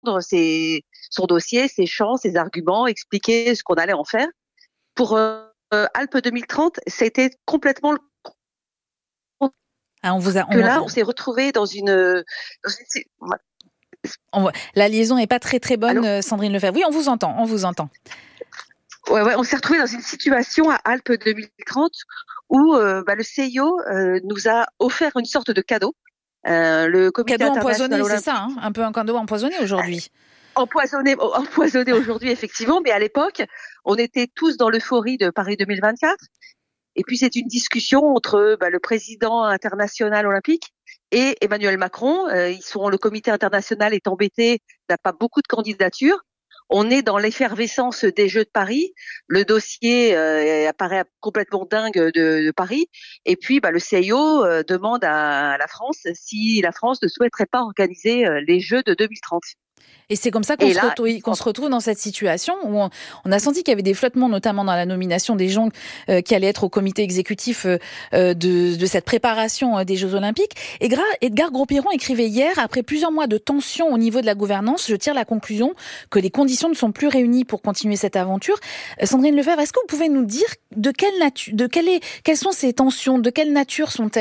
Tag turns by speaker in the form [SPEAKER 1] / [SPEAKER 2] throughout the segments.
[SPEAKER 1] son dossier, ses champs, ses arguments, expliquer ce qu'on allait en faire. Pour Alpes 2030, c'était complètement
[SPEAKER 2] Ah,
[SPEAKER 1] que là, on s'est retrouvé
[SPEAKER 2] la liaison n'est pas très très
[SPEAKER 1] Allô.
[SPEAKER 2] bonne, Sandrine Lefebvre. Oui, on vous entend, on vous entend.
[SPEAKER 1] Ouais, on s'est retrouvé dans une situation à Alpes 2030 où le CIO nous a offert une sorte de cadeau. Le Comité
[SPEAKER 2] Cadeau
[SPEAKER 1] international
[SPEAKER 2] empoisonné, c'est
[SPEAKER 1] olympique.
[SPEAKER 2] ça, hein, un peu un cadeau empoisonné aujourd'hui.
[SPEAKER 1] Empoisonné aujourd'hui, effectivement, mais à l'époque, on était tous dans l'euphorie de Paris 2024. Et puis, c'est une discussion entre le président international olympique et Emmanuel Macron. Le comité international est embêté, n'a pas beaucoup de candidatures. On est dans l'effervescence des Jeux de Paris. Le dossier apparaît complètement dingue de Paris. Et puis, le CIO demande à la France si la France ne souhaiterait pas organiser les Jeux de 2030.
[SPEAKER 2] Et c'est comme ça qu'on se retrouve dans cette situation où on a senti qu'il y avait des flottements, notamment dans la nomination des gens qui allaient être au comité exécutif de cette préparation des Jeux Olympiques. Et Edgar Gros-Piron écrivait hier, après plusieurs mois de tension au niveau de la gouvernance, je tire la conclusion que les conditions ne sont plus réunies pour continuer cette aventure. Sandrine Lefebvre, est-ce que vous pouvez nous dire quelles sont ces tensions, de quelle nature sont-elles ?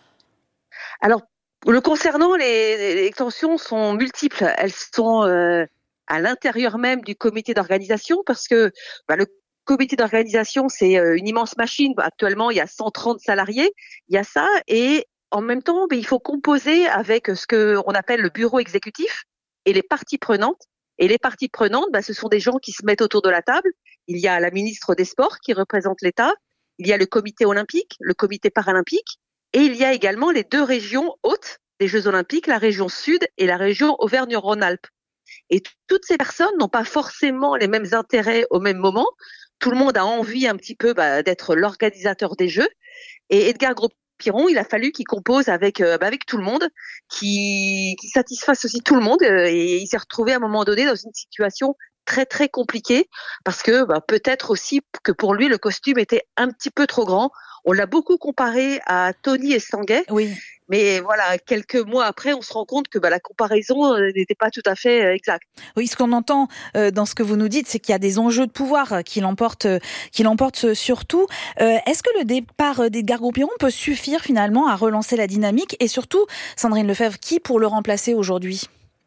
[SPEAKER 1] Alors, le concernant, les tensions sont multiples. Elles sont à l'intérieur même du comité d'organisation parce que le comité d'organisation, c'est une immense machine. Actuellement, il y a 130 salariés. Il y a ça et en même temps, il faut composer avec ce qu'on appelle le bureau exécutif et les parties prenantes. Et les parties prenantes, ce sont des gens qui se mettent autour de la table. Il y a la ministre des Sports qui représente l'État. Il y a le comité olympique, le comité paralympique. Et il y a également les deux régions hautes des Jeux Olympiques, la région Sud et la région Auvergne-Rhône-Alpes. Et toutes ces personnes n'ont pas forcément les mêmes intérêts au même moment. Tout le monde a envie un petit peu d'être l'organisateur des Jeux. Et Edgar Gros-Piron, il a fallu qu'il compose avec tout le monde, qu'il satisfasse aussi tout le monde. Et il s'est retrouvé à un moment donné dans une situation très très compliquée parce que peut-être aussi que pour lui le costume était un petit peu trop grand. On l'a beaucoup comparé à Tony Estanguet.
[SPEAKER 2] Oui.
[SPEAKER 1] Mais voilà, quelques mois après, on se rend compte que la comparaison n'était pas tout à fait exacte.
[SPEAKER 2] Oui, ce qu'on entend dans ce que vous nous dites, c'est qu'il y a des enjeux de pouvoir qui l'emportent surtout. Est-ce que le départ d'Edgar Gros-Piron peut suffire finalement à relancer la dynamique ? Et surtout, Sandrine Lefebvre, qui pour le remplacer aujourd'hui ?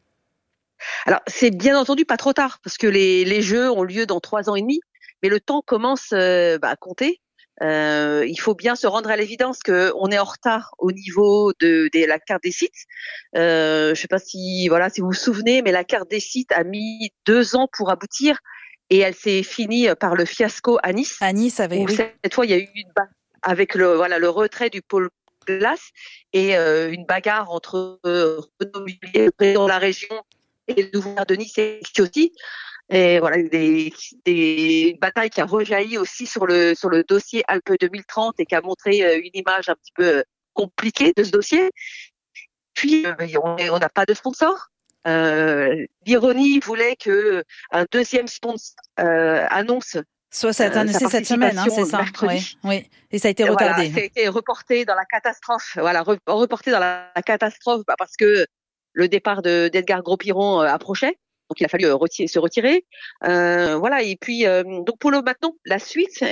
[SPEAKER 1] Alors, c'est bien entendu pas trop tard, parce que les Jeux ont lieu dans 3 ans et demi, mais le temps commence à compter. Il faut bien se rendre à l'évidence qu'on est en retard au niveau de la carte des sites. Je sais pas si vous vous souvenez, mais la carte des sites a mis 2 ans pour aboutir et elle s'est finie par le fiasco à Nice.
[SPEAKER 2] À Nice,
[SPEAKER 1] Cette fois, il y a eu avec le retrait du pôle glace et une bagarre entre Renaud Muselier, le président de la région, et le gouverneur de Nice et Ciotti. Et voilà, des batailles qui a rejailli aussi sur le dossier Alpes 2030 et qui a montré une image un petit peu compliquée de ce dossier. Puis, on n'a pas de sponsor. L'Ironie voulait que un deuxième sponsor annonce
[SPEAKER 2] soit cette semaine, c'est ça. Oui. Et ça a été retardé.
[SPEAKER 1] Ça a été reporté dans la catastrophe. Reporté dans la catastrophe parce que le départ d'Edgar Gros-Piron approchait. Donc il a fallu se retirer. Et puis donc pour maintenant la suite, c'est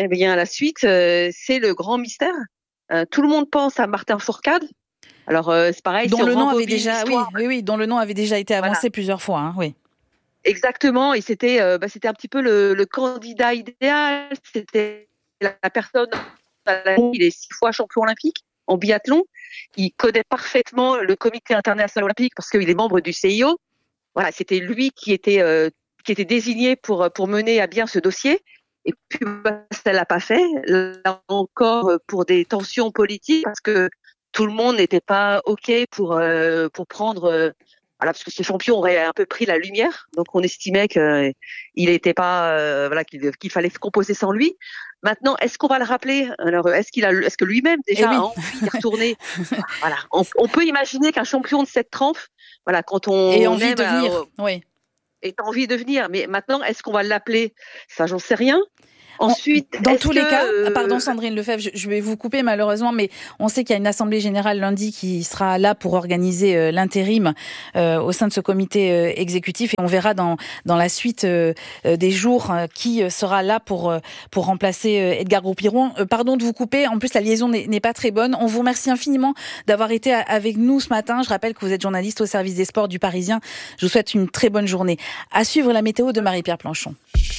[SPEAKER 1] le grand mystère. Tout le monde pense à Martin Fourcade. Alors c'est pareil.
[SPEAKER 2] Dont le nom avait déjà, dont le nom avait déjà été avancé plusieurs fois, hein, oui.
[SPEAKER 1] Exactement. Et c'était un petit peu le candidat idéal. C'était la personne. Il est 6 fois champion olympique en biathlon. Il connaît parfaitement le comité international olympique parce qu'il est membre du CIO. Voilà, c'était lui qui était désigné pour mener à bien ce dossier. Et puis, ça l'a pas fait. Là encore, pour des tensions politiques, parce que tout le monde n'était pas OK pour prendre. Parce que ce champion aurait un peu pris la lumière. Donc, on estimait qu'il n'était pas, qu'il fallait composer sans lui. Maintenant, est-ce qu'on va le rappeler ? Alors, est-ce que lui-même déjà a envie d'y retourner ? Voilà, on peut imaginer qu'un champion de cette trempe, quand on
[SPEAKER 2] ait envie de venir,
[SPEAKER 1] ait envie de venir. Mais maintenant, est-ce qu'on va l'appeler ? Ça, j'en sais rien. Ensuite,
[SPEAKER 2] dans tous les cas, pardon Sandrine Lefebvre, je vais vous couper malheureusement, mais on sait qu'il y a une assemblée générale lundi qui sera là pour organiser l'intérim au sein de ce comité exécutif, et on verra dans la suite des jours qui sera là pour remplacer Edgar Gros-Piron. Pardon de vous couper, en plus la liaison n'est pas très bonne. On vous remercie infiniment d'avoir été avec nous ce matin. Je rappelle que vous êtes journaliste au service des sports du Parisien. Je vous souhaite une très bonne journée. À suivre la météo de Marie-Pierre Planchon.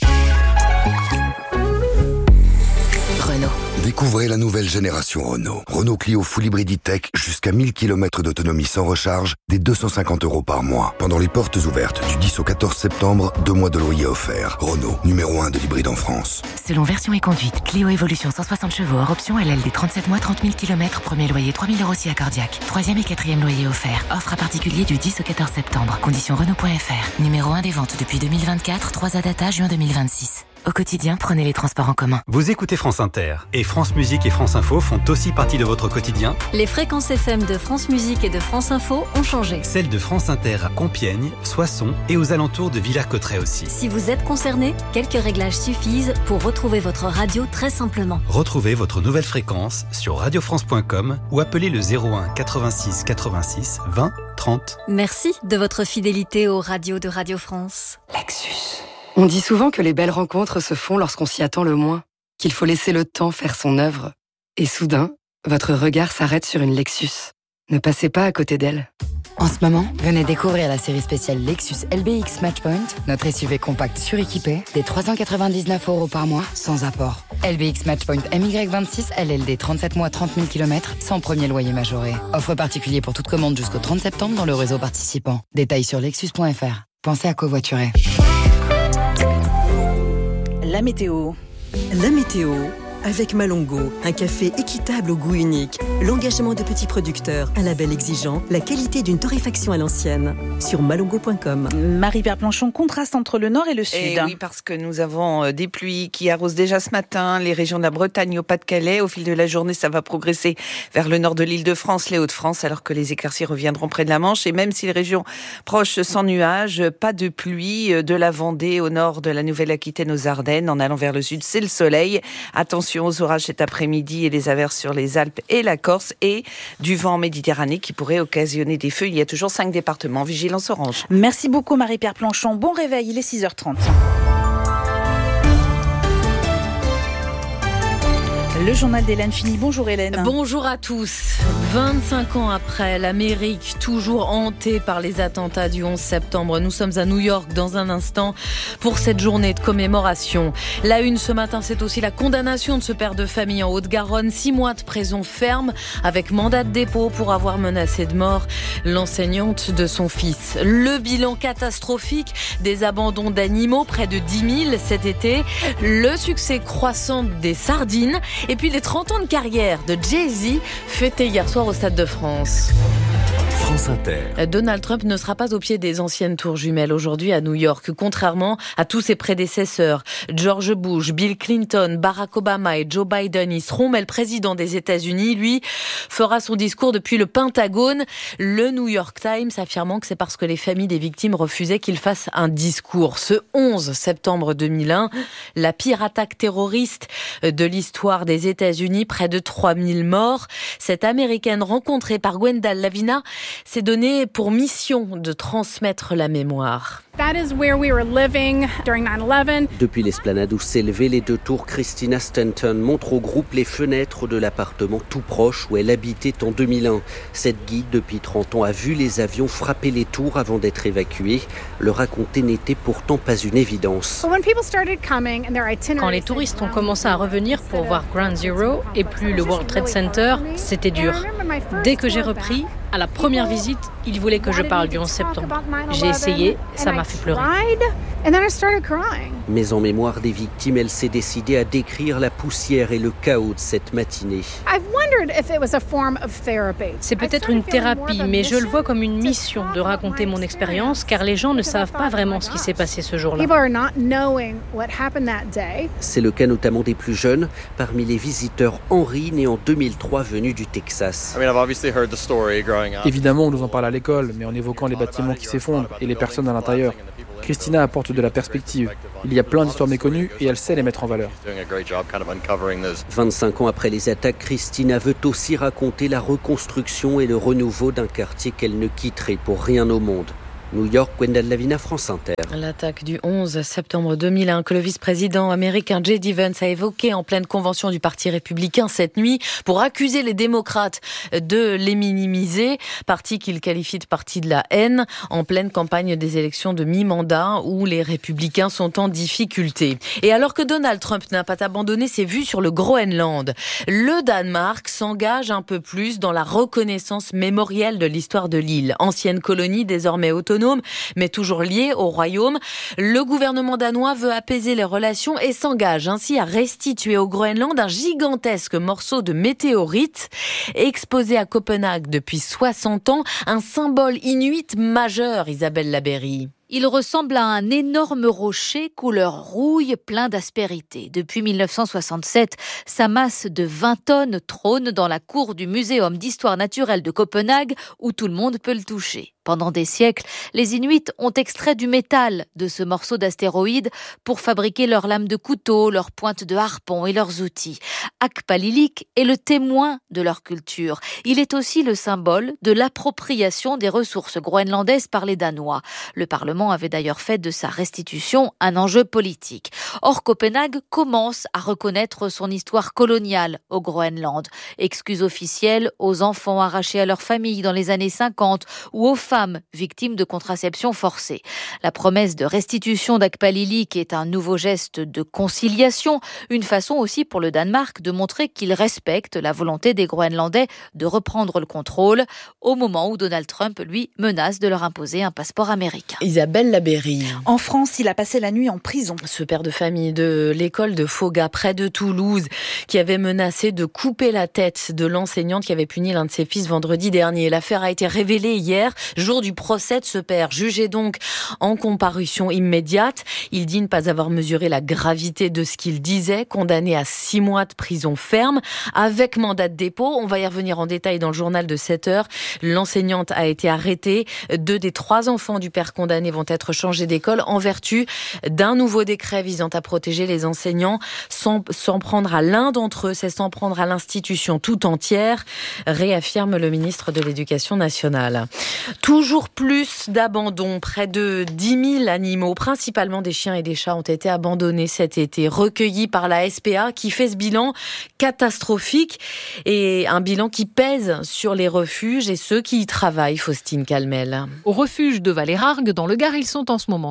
[SPEAKER 3] Découvrez la nouvelle génération Renault. Renault Clio Full Hybrid E-Tech, jusqu'à 1000 km d'autonomie sans recharge, dès 250 € par mois. Pendant les portes ouvertes du 10 au 14 septembre, 2 mois de loyer offerts. Renault, numéro 1 de l'hybride en France.
[SPEAKER 4] Selon version et conduite, Clio Evolution 160 chevaux hors option LLD 37 mois, 30 000 km, premier loyer 3 000 € si accordiaque. 3e et 4e loyer offert. Offre à particulier du 10 au 14 septembre. Conditions Renault.fr. Numéro 1 des ventes depuis 2024, 3 à data juin 2026. Au quotidien, prenez les transports en commun.
[SPEAKER 5] Vous écoutez France Inter et France Musique et France Info font aussi partie de votre quotidien.
[SPEAKER 6] Les fréquences FM de France Musique et de France Info ont changé.
[SPEAKER 5] Celles de France Inter à Compiègne, Soissons et aux alentours de Villers-Cotterêts aussi.
[SPEAKER 6] Si vous êtes concerné, quelques réglages suffisent pour retrouver votre radio très simplement.
[SPEAKER 5] Retrouvez votre nouvelle fréquence sur radiofrance.com ou appelez le 01 86 86 20 30.
[SPEAKER 6] Merci de votre fidélité aux radios de Radio France.
[SPEAKER 7] Lexus. On dit souvent que les belles rencontres se font lorsqu'on s'y attend le moins, qu'il faut laisser le temps faire son œuvre. Et soudain, votre regard s'arrête sur une Lexus. Ne passez pas à côté d'elle.
[SPEAKER 4] En ce moment, venez découvrir la série spéciale Lexus LBX Matchpoint, notre SUV compact suréquipé, des 399 € par mois, sans apport. LBX Matchpoint MY26 LLD 37 mois 30 000 km, sans premier loyer majoré. Offre particulier pour toute commande jusqu'au 30 septembre dans le réseau participant. Détails sur lexus.fr. Pensez à covoiturer.
[SPEAKER 2] La météo.
[SPEAKER 8] La météo avec Malongo, un café équitable au goût unique, l'engagement de petits producteurs, un label exigeant, la qualité d'une torréfaction à l'ancienne. Sur malongo.com.
[SPEAKER 2] Marie-Pierre Planchon, contraste entre le nord et le sud.
[SPEAKER 9] Et oui, parce que nous avons des pluies qui arrosent déjà ce matin les régions de la Bretagne au Pas-de-Calais. Au fil de la journée, ça va progresser vers le nord de l'Île-de-France, les Hauts-de-France, alors que les éclaircies reviendront près de la Manche. Et même si les régions proches sans nuages, pas de pluie de la Vendée au nord de la Nouvelle-Aquitaine aux Ardennes. En allant vers le sud, c'est le soleil. Attention aux orages cet après-midi et les averses sur les Alpes et la Corse, et du vent en Méditerranée qui pourrait occasionner des feux. Il y a toujours 5 départements en vigilance orange.
[SPEAKER 2] Merci beaucoup Marie-Pierre Planchon. Bon réveil, il est 6h30. Le journal d'Hélène Fini. Bonjour Hélène.
[SPEAKER 10] Bonjour à tous. 25 ans après, l'Amérique toujours hantée par les attentats du 11 septembre. Nous sommes à New York dans un instant pour cette journée de commémoration. La une ce matin, c'est aussi la condamnation de ce père de famille en Haute-Garonne. 6 mois de prison ferme avec mandat de dépôt pour avoir menacé de mort l'enseignante de son fils. Le bilan catastrophique des abandons d'animaux, près de 10 000 cet été. Le succès croissant des sardines. Et puis les 30 ans de carrière de Jay-Z fêtés hier soir au Stade de France.
[SPEAKER 3] France Inter.
[SPEAKER 10] Donald Trump ne sera pas au pied des anciennes tours jumelles aujourd'hui à New York, contrairement à tous ses prédécesseurs. George Bush, Bill Clinton, Barack Obama et Joe Biden y seront, mais le président des États-Unis, lui, fera son discours depuis le Pentagone. Le New York Times affirmant que c'est parce que les familles des victimes refusaient qu'il fasse un discours. Ce 11 septembre 2001, la pire attaque terroriste de l'histoire des États-Unis, près de 3000 morts. Cette Américaine rencontrée par Gwenda Lavina s'est donnée pour mission de transmettre la mémoire.
[SPEAKER 11] Depuis l'esplanade où s'élevaient les 2 tours, Christina Stanton montre au groupe les fenêtres de l'appartement tout proche où elle habitait en 2001. Cette guide, depuis 30 ans, a vu les avions frapper les tours avant d'être évacués. Le raconter n'était pourtant pas une évidence.
[SPEAKER 12] Quand les touristes ont commencé à revenir pour voir Ground Zero et plus le World Trade Center, c'était dur. Dès que j'ai repris, à la première visite, ils voulaient que je parle du 11 septembre. J'ai essayé, ça m'a fait pleurer.
[SPEAKER 11] Mais en mémoire des victimes, elle s'est décidée à décrire la poussière et le chaos de cette matinée.
[SPEAKER 12] C'est peut-être une thérapie, mais je le vois comme une mission de raconter mon expérience, car les gens ne savent pas vraiment ce qui s'est passé ce jour-là.
[SPEAKER 11] C'est le cas notamment des plus jeunes, parmi les visiteurs Henry, né en 2003, venu du Texas.
[SPEAKER 13] Évidemment, on nous en parle à l'école, mais en évoquant les bâtiments qui s'effondrent et les personnes à l'intérieur. Christina apporte de la perspective. Il y a plein d'histoires méconnues et elle sait les mettre en valeur.
[SPEAKER 11] 25 ans après les attaques, Christina veut aussi raconter la reconstruction et le renouveau d'un quartier qu'elle ne quitterait pour rien au monde. New York, Gwendal Lavina, France Inter.
[SPEAKER 10] L'attaque du 11 septembre 2001 que le vice-président américain J.D. Vance a évoqué en pleine convention du Parti républicain cette nuit pour accuser les démocrates de les minimiser, parti qu'il qualifie de parti de la haine, en pleine campagne des élections de mi-mandat où les républicains sont en difficulté. Et alors que Donald Trump n'a pas abandonné ses vues sur le Groenland, le Danemark s'engage un peu plus dans la reconnaissance mémorielle de l'histoire de l'île, ancienne colonie désormais autonome mais toujours liée au royaume. Le gouvernement danois veut apaiser les relations et s'engage ainsi à restituer au Groenland un gigantesque morceau de météorite exposé à Copenhague depuis 60 ans, un symbole inuit majeur, Isabelle Labeyrie.
[SPEAKER 14] Il ressemble à un énorme rocher couleur rouille plein d'aspérité. Depuis 1967, sa masse de 20 tonnes trône dans la cour du Muséum d'histoire naturelle de Copenhague où tout le monde peut le toucher. Pendant des siècles, les Inuits ont extrait du métal de ce morceau d'astéroïde pour fabriquer leurs lames de couteau, leurs pointes de harpon et leurs outils. Akpalilik est le témoin de leur culture. Il est aussi le symbole de l'appropriation des ressources groenlandaises par les Danois. Le Parlement avait d'ailleurs fait de sa restitution un enjeu politique. Or, Copenhague commence à reconnaître son histoire coloniale au Groenland. Excuse officielle aux enfants arrachés à leur famille dans les années 50 ou aux femmes victimes de contraception forcée. La promesse de restitution d'Akpalilik est un nouveau geste de conciliation, une façon aussi pour le Danemark de montrer qu'il respecte la volonté des Groenlandais de reprendre le contrôle au moment où Donald Trump, lui, menace de leur imposer un passeport américain.
[SPEAKER 10] Isabelle Labeyrie.
[SPEAKER 2] En France, il a passé la nuit en prison.
[SPEAKER 10] Ce père de famille de l'école de Foga, près de Toulouse, qui avait menacé de couper la tête de l'enseignante qui avait puni l'un de ses fils vendredi dernier. L'affaire a été révélée hier, jour du procès de ce père, jugé donc en comparution immédiate. Il dit ne pas avoir mesuré la gravité de ce qu'il disait, condamné à 6 mois de prison ferme, avec mandat de dépôt. On va y revenir en détail dans le journal de 7 heures. L'enseignante a été arrêtée. 2 des 3 enfants du père condamné vont être changés d'école en vertu d'un nouveau décret visant à protéger les enseignants sans prendre à l'un d'entre eux, c'est sans prendre à l'institution tout entière, réaffirme le ministre de l'Éducation nationale. Toujours plus d'abandons. Près de 10 000 animaux, principalement des chiens et des chats, ont été abandonnés cet été, recueillis par la SPA qui fait ce bilan catastrophique et un bilan qui pèse sur les refuges et ceux qui y travaillent. Faustine Calmel.
[SPEAKER 15] Au refuge de Valérargues, dans le Gard, ils sont en ce moment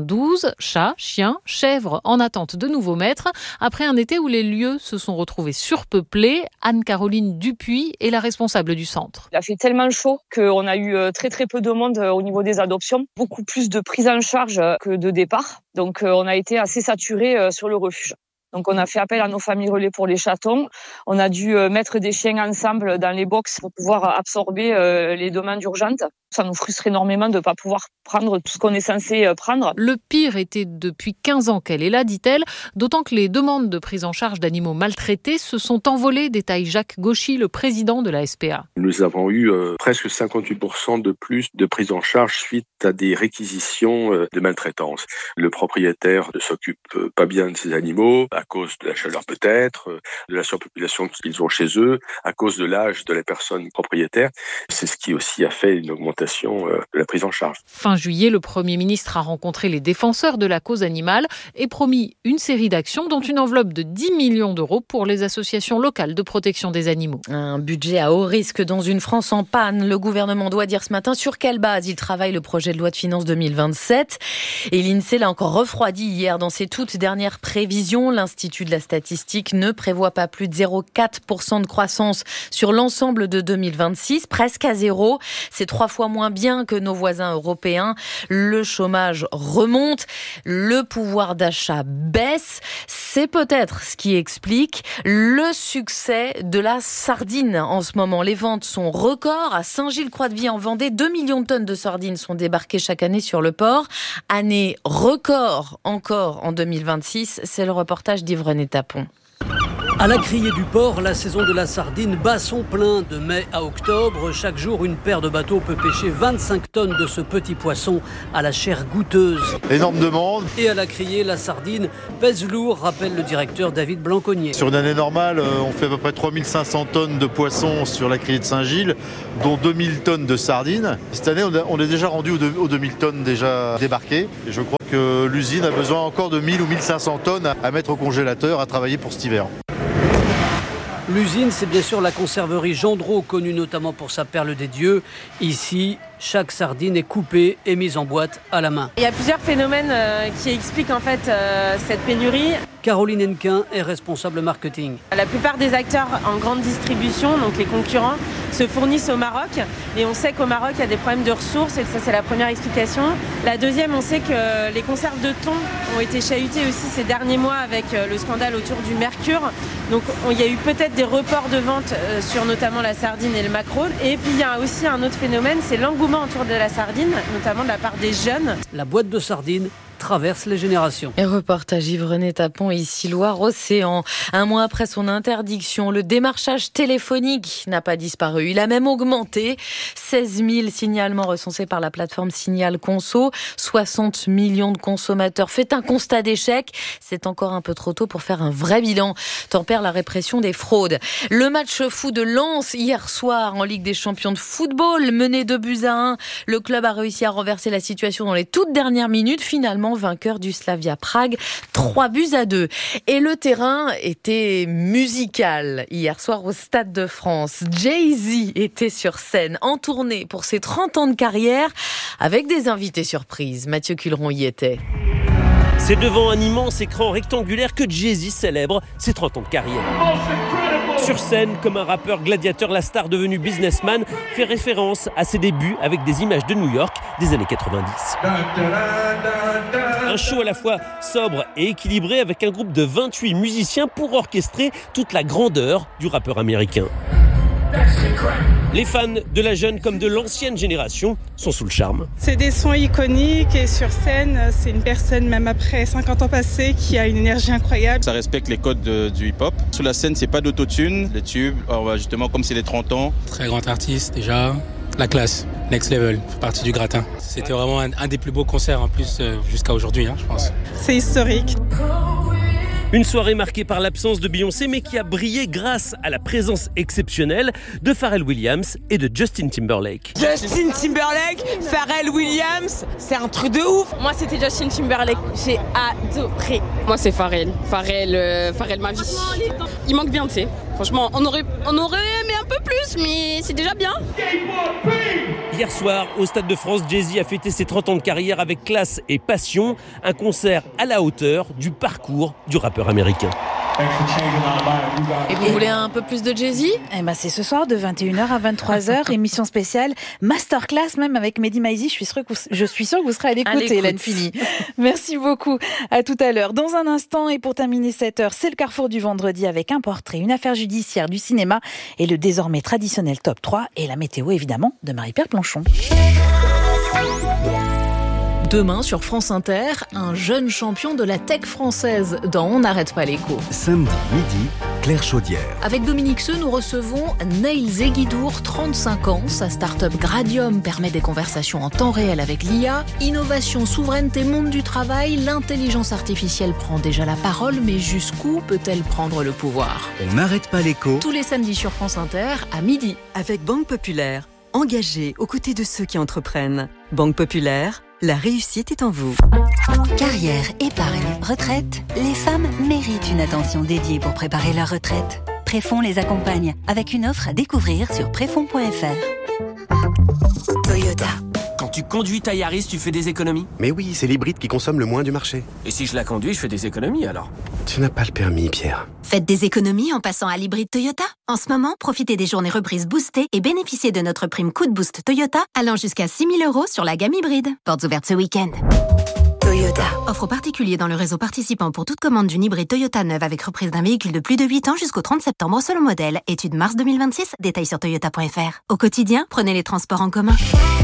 [SPEAKER 15] 72 chats, chiens, chèvres en attente de nouveaux maîtres après un été où les lieux se sont retrouvés surpeuplés. Anne-Caroline Dupuis est la responsable du centre.
[SPEAKER 16] Il a fait tellement chaud qu'on a eu très peu de monde au niveau des adoptions, beaucoup plus de prise en charge que de départ. Donc on a été assez saturé sur le refuge. Donc on a fait appel à nos familles relais pour les chatons. On a dû mettre des chiens ensemble dans les box pour pouvoir absorber les demandes urgentes. Ça nous frustre énormément de ne pas pouvoir prendre tout ce qu'on est censé prendre.
[SPEAKER 15] Le pire était depuis 15 ans qu'elle est là, dit-elle, d'autant que les demandes de prise en charge d'animaux maltraités se sont envolées, détaille Jacques Gauchy, le président de la SPA.
[SPEAKER 17] Nous avons eu presque 58% de plus de prise en charge suite à des réquisitions de maltraitance. Le propriétaire ne s'occupe pas bien de ses animaux, à cause de la chaleur peut-être, de la surpopulation qu'ils ont chez eux, à cause de l'âge de la personne propriétaire. C'est ce qui aussi a fait une augmentation de la prise en charge.
[SPEAKER 15] Fin juillet, le Premier ministre a rencontré les défenseurs de la cause animale et promis une série d'actions, dont une enveloppe de 10 millions d'euros pour les associations locales de protection des animaux.
[SPEAKER 10] Un budget à haut risque dans une France en panne. Le gouvernement doit dire ce matin sur quelle base il travaille le projet de loi de finances 2027. Et l'INSEE l'a encore refroidi hier dans ses toutes dernières prévisions. L'Institut de la statistique ne prévoit pas plus de 0,4% de croissance sur l'ensemble de 2026, presque à zéro. C'est 3 fois moins bien que nos voisins européens. Le chômage remonte, le pouvoir d'achat baisse. C'est peut-être ce qui explique le succès de la sardine en ce moment. Les ventes sont records. À Saint-Gilles-Croix-de-Vie en Vendée, 2 millions de tonnes de sardines sont débarquées chaque année sur le port. Année record encore en 2026. C'est le reportage d'Yves-René Tapon.
[SPEAKER 18] À la criée du port, la saison de la sardine bat son plein de mai à octobre. Chaque jour, une paire de bateaux peut pêcher 25 tonnes de ce petit poisson à la chair goûteuse.
[SPEAKER 19] Énorme demande.
[SPEAKER 18] Et à la criée, la sardine pèse lourd, rappelle le directeur David Blanconnier.
[SPEAKER 19] Sur une année normale, on fait à peu près 3500 tonnes de poissons sur la criée de Saint-Gilles, dont 2000 tonnes de sardines. Cette année, on est déjà rendu aux 2000 tonnes déjà débarquées. Et je crois que l'usine a besoin encore de 1000 ou 1500 tonnes à mettre au congélateur, à travailler pour cet hiver.
[SPEAKER 18] L'usine, c'est bien sûr la conserverie Gendreau, connue notamment pour sa perle des dieux. Ici, chaque sardine est coupée et mise en boîte à la main.
[SPEAKER 20] Il y a plusieurs phénomènes qui expliquent en fait cette pénurie.
[SPEAKER 18] Caroline Hennequin est responsable marketing.
[SPEAKER 20] La plupart des acteurs en grande distribution, donc les concurrents, se fournissent au Maroc. Et on sait qu'au Maroc, il y a des problèmes de ressources, et ça, c'est la première explication. La deuxième, on sait que les conserves de thon ont été chahutées aussi ces derniers mois avec le scandale autour du mercure. Donc il y a eu peut-être des reports de vente sur notamment la sardine et le maquereau. Et puis il y a aussi un autre phénomène, c'est l'engouement autour de la sardine, notamment de la part des jeunes.
[SPEAKER 18] La boîte de sardines traverse les générations.
[SPEAKER 10] Et reportage Yves-René Tapon, ici Loire-Océan. Un mois après son interdiction, le démarchage téléphonique n'a pas disparu. Il a même augmenté. 16 000 signalements recensés par la plateforme Signal Conso. 60 millions de consommateurs. Fait un constat d'échec. C'est encore un peu trop tôt pour faire un vrai bilan. Tempère la répression des fraudes. Le match fou de Lens hier soir en Ligue des Champions de football. Mené 2-1. Le club a réussi à renverser la situation dans les toutes dernières minutes. Finalement, vainqueur du Slavia Prague, 3-2. Et le terrain était musical. Hier soir au Stade de France, Jay-Z était sur scène en tournée pour ses 30 ans de carrière avec des invités surprises. Mathieu Culeron y était.
[SPEAKER 21] C'est devant un immense écran rectangulaire que Jay-Z célèbre ses 30 ans de carrière. Sur scène, comme un rappeur gladiateur, la star devenue businessman fait référence à ses débuts avec des images de New York des années 90. Un show à la fois sobre et équilibré avec un groupe de 28 musiciens pour orchestrer toute la grandeur du rappeur américain. Les fans de la jeune comme de l'ancienne génération sont sous le charme.
[SPEAKER 22] C'est des sons iconiques et sur scène, c'est une personne, même après 50 ans passés, qui a une énergie incroyable.
[SPEAKER 23] Ça respecte les codes du hip-hop. Sur la scène, c'est pas d'autotune, les tubes. Alors justement, comme c'est les 30 ans.
[SPEAKER 24] Très grand artiste déjà, la classe, next level, fait partie du gratin. C'était vraiment un des plus beaux concerts en plus jusqu'à aujourd'hui, je pense.
[SPEAKER 22] C'est historique.
[SPEAKER 21] Une soirée marquée par l'absence de Beyoncé, mais qui a brillé grâce à la présence exceptionnelle de Pharrell Williams et de Justin Timberlake.
[SPEAKER 25] Justin Timberlake, Pharrell Williams, c'est un truc de ouf.
[SPEAKER 26] Moi, c'était Justin Timberlake, j'ai adoré.
[SPEAKER 27] Moi, c'est Pharrell ma vie. Il manque bien, tu sais. Franchement, on aurait aimé un peu plus, mais c'est déjà bien.
[SPEAKER 21] Hier soir, au Stade de France, Jay-Z a fêté ses 30 ans de carrière avec classe et passion. Un concert à la hauteur du parcours du rappeur américain.
[SPEAKER 10] Et vous voulez un peu plus de Jay-Z ?
[SPEAKER 2] Eh ben, c'est ce soir de 21h à 23h, émission spéciale, masterclass même avec Mehdi Maizi. Je suis sûre que vous serez à l'écoute, Hélène Philly. Merci beaucoup. À tout à l'heure. Dans un instant, et pour terminer cette heure, c'est le carrefour du vendredi avec un portrait, une affaire judiciaire, du cinéma et le désormais traditionnel top 3 et la météo évidemment de Marie-Pierre Planchon.
[SPEAKER 15] Demain, sur France Inter, un jeune champion de la tech française dans On n'arrête pas l'écho.
[SPEAKER 28] Samedi midi, Claire Chaudière.
[SPEAKER 15] Avec Dominique Seux, nous recevons Neil Zeguidour, 35 ans. Sa start-up Gradium permet des conversations en temps réel avec l'IA. Innovation, souveraineté, monde du travail, l'intelligence artificielle prend déjà la parole, mais jusqu'où peut-elle prendre le pouvoir ?
[SPEAKER 28] On n'arrête pas l'écho.
[SPEAKER 15] Tous les samedis sur France Inter, à midi.
[SPEAKER 8] Avec Banque Populaire, engagée aux côtés de ceux qui entreprennent. Banque Populaire, la réussite est en vous.
[SPEAKER 29] Carrière, épargne, retraite, les femmes méritent une attention dédiée pour préparer leur retraite. Préfonds les accompagne avec une offre à découvrir sur préfonds.fr.
[SPEAKER 30] Toyota. Quand tu conduis ta Yaris, tu fais des économies ?
[SPEAKER 31] Mais oui, c'est l'hybride qui consomme le moins du marché.
[SPEAKER 30] Et si je la conduis, je fais des économies alors ?
[SPEAKER 31] Tu n'as pas le permis, Pierre.
[SPEAKER 29] Faites des économies en passant à l'hybride Toyota. En ce moment, profitez des journées reprises boostées et bénéficiez de notre prime coup de boost Toyota allant jusqu'à 6 000 € sur la gamme hybride. Portes ouvertes ce week-end. Toyota. Offre aux particuliers dans le réseau participant pour toute commande d'une hybride Toyota neuve avec reprise d'un véhicule de plus de 8 ans jusqu'au 30 septembre selon modèle. Étude mars 2026. Détails sur toyota.fr. Au quotidien, prenez les transports en commun.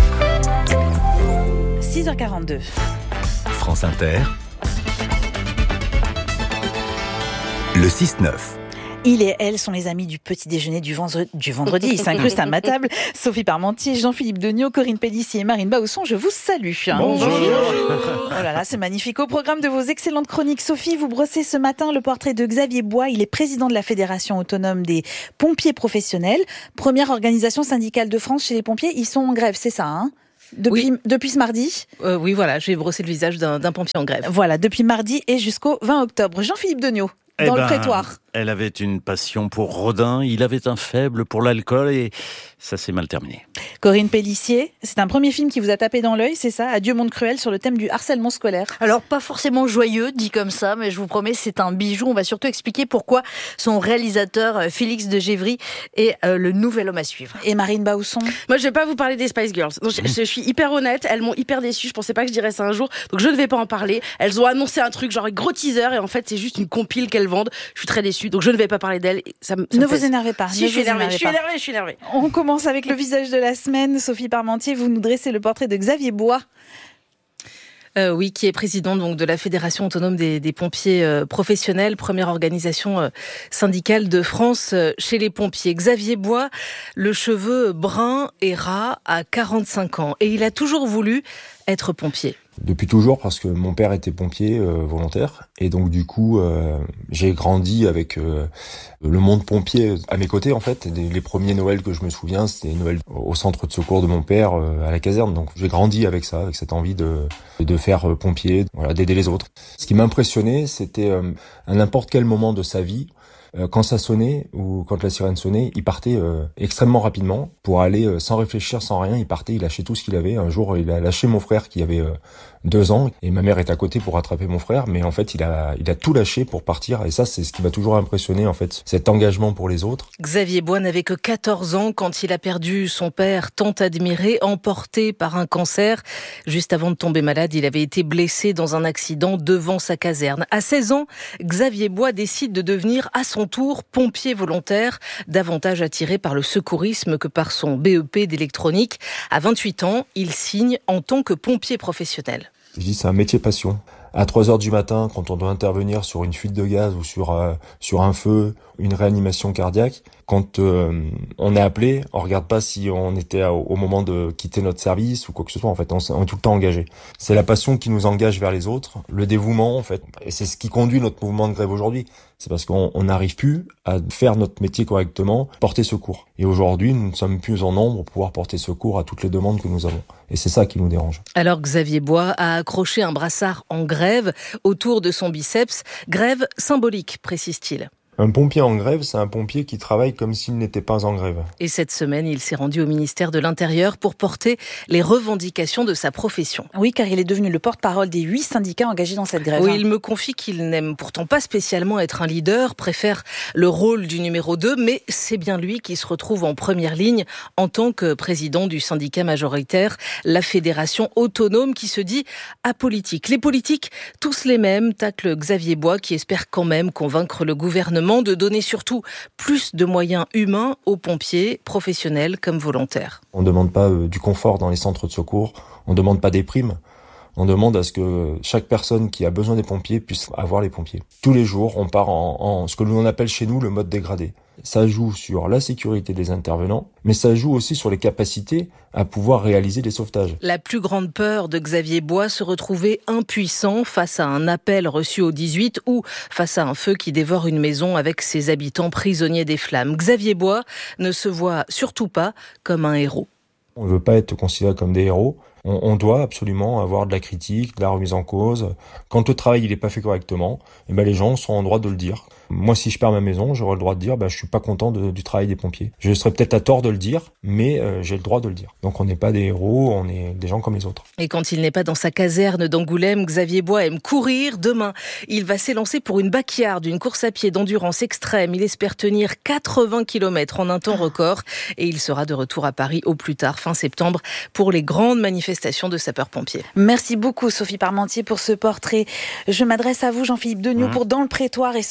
[SPEAKER 2] 6h42.
[SPEAKER 28] France Inter. Le 6-9.
[SPEAKER 2] Il et elle sont les amis du petit déjeuner du vendredi. Ils s'incrustent à ma table. Sophie Parmentier, Jean-Philippe Degnaud, Corinne Pélissier et Marine Bausson, je vous salue.
[SPEAKER 1] Bonjour.
[SPEAKER 2] Oh là là, c'est magnifique. Au programme de vos excellentes chroniques, Sophie, vous brossez ce matin le portrait de Xavier Bois. Il est président de la Fédération autonome des pompiers professionnels. Première organisation syndicale de France chez les pompiers. Ils sont en grève, c'est ça, hein ? Depuis ce mardi.
[SPEAKER 10] Oui, voilà, j'ai brossé le visage d'un pompier en grève.
[SPEAKER 2] Voilà, depuis mardi et jusqu'au 20 octobre. Jean-Philippe Degnaud, dans le prétoire.
[SPEAKER 1] Elle avait une passion pour Rodin, il avait un faible pour l'alcool et ça s'est mal terminé.
[SPEAKER 2] Corinne Pélissier, c'est un premier film qui vous a tapé dans l'œil, c'est ça ? Adieu monde cruel, sur le thème du harcèlement scolaire.
[SPEAKER 3] Alors, pas forcément joyeux, dit comme ça, mais je vous promets, c'est un bijou. On va surtout expliquer pourquoi son réalisateur, Félix de Gevry, est le nouvel homme à suivre.
[SPEAKER 2] Et Marine Bausson ?
[SPEAKER 26] Moi, je vais pas vous parler des Spice Girls. Donc, je suis hyper honnête, elles m'ont hyper déçue. Je pensais pas que je dirais ça un jour, donc je ne vais pas en parler. Elles ont annoncé un truc, genre gros teaser, et en fait, c'est juste une compile qu'elles vendent. Je suis très déçue, donc je ne vais pas parler d'elles.
[SPEAKER 2] Ne vous énervez pas.
[SPEAKER 26] Si, je suis énervée.
[SPEAKER 2] On commence avec le visage de la semaine. Sophie Parmentier, vous nous dressez le portrait de Xavier Bois.
[SPEAKER 10] Oui, qui est président donc de la Fédération autonome des pompiers professionnels, première organisation syndicale de France chez les pompiers. Xavier Bois, le cheveu brun et ras, à 45 ans. Et il a toujours voulu être pompier.
[SPEAKER 4] Depuis toujours, parce que mon père était pompier volontaire, et donc du coup j'ai grandi avec le monde pompier à mes côtés. En fait, les premiers Noëls que je me souviens, c'était Noël au centre de secours de mon père à la caserne. Donc j'ai grandi avec ça, avec cette envie de faire pompier, voilà, d'aider les autres. Ce qui m'impressionnait, c'était à n'importe quel moment de sa vie, quand ça sonnait ou quand la sirène sonnait, il partait extrêmement rapidement pour aller sans réfléchir, sans rien. Il partait, il lâchait tout ce qu'il avait. Un jour, il a lâché mon frère qui avait 2 ans et ma mère est à côté pour rattraper mon frère. Mais en fait, il a tout lâché pour partir. Et ça, c'est ce qui m'a toujours impressionné, en fait, cet engagement pour les autres.
[SPEAKER 10] Xavier Bois n'avait que 14 ans quand il a perdu son père tant admiré, emporté par un cancer. Juste avant de tomber malade, il avait été blessé dans un accident devant sa caserne. À 16 ans, Xavier Bois décide de devenir à son tour pompier volontaire, davantage attiré par le secourisme que par son BEP d'électronique. À 28 ans, il signe en tant que pompier professionnel.
[SPEAKER 4] Je dis c'est un métier passion. À 3h du matin, quand on doit intervenir sur une fuite de gaz ou sur un feu, une réanimation cardiaque, quand on est appelé, on regarde pas si on était au moment de quitter notre service ou quoi que ce soit. En fait, on est tout le temps engagé. C'est la passion qui nous engage vers les autres, le dévouement en fait, et c'est ce qui conduit notre mouvement de grève aujourd'hui. C'est parce qu'on n'arrive plus à faire notre métier correctement, porter secours. Et aujourd'hui, nous ne sommes plus en nombre pour pouvoir porter secours à toutes les demandes que nous avons. Et c'est ça qui nous dérange.
[SPEAKER 10] Alors Xavier Bois a accroché un brassard en grève autour de son biceps. Grève symbolique, précise-t-il.
[SPEAKER 4] Un pompier en grève, c'est un pompier qui travaille comme s'il n'était pas en grève.
[SPEAKER 10] Et cette semaine, il s'est rendu au ministère de l'Intérieur pour porter les revendications de sa profession.
[SPEAKER 2] Oui, car il est devenu le porte-parole des 8 syndicats engagés dans cette grève.
[SPEAKER 10] Oui, il me confie qu'il n'aime pourtant pas spécialement être un leader, préfère le rôle du numéro 2, mais c'est bien lui qui se retrouve en première ligne en tant que président du syndicat majoritaire, la Fédération autonome qui se dit apolitique. Les politiques, tous les mêmes, tacle Xavier Bois qui espère quand même convaincre le gouvernement de donner surtout plus de moyens humains aux pompiers, professionnels comme volontaires.
[SPEAKER 4] On ne demande pas du confort dans les centres de secours, on ne demande pas des primes, on demande à ce que chaque personne qui a besoin des pompiers puisse avoir les pompiers. Tous les jours, on part en ce que l'on appelle chez nous le mode dégradé. Ça joue sur la sécurité des intervenants, mais ça joue aussi sur les capacités à pouvoir réaliser des sauvetages.
[SPEAKER 10] La plus grande peur de Xavier Bois, se retrouver impuissant face à un appel reçu au 18 ou face à un feu qui dévore une maison avec ses habitants prisonniers des flammes. Xavier Bois ne se voit surtout pas comme un héros.
[SPEAKER 4] On ne veut pas être considéré comme des héros. On doit absolument avoir de la critique, de la remise en cause. Quand le travail n'est pas fait correctement, les gens sont en droit de le dire. Moi, si je perds ma maison, j'aurai le droit de dire je suis pas content du travail des pompiers. Je serais peut-être à tort de le dire, mais j'ai le droit de le dire. Donc on n'est pas des héros, on est des gens comme les autres.
[SPEAKER 10] Et quand il n'est pas dans sa caserne d'Angoulême, Xavier Bois aime courir. Demain, il va s'élancer pour une backyard, une course à pied d'endurance extrême. Il espère tenir 80 km en un temps record et il sera de retour à Paris au plus tard, fin septembre, pour les grandes manifestations de sapeurs-pompiers.
[SPEAKER 2] Merci beaucoup Sophie Parmentier pour ce portrait. Je m'adresse à vous Jean-Philippe Degnaud pour Dans le Prétoire et ce matin,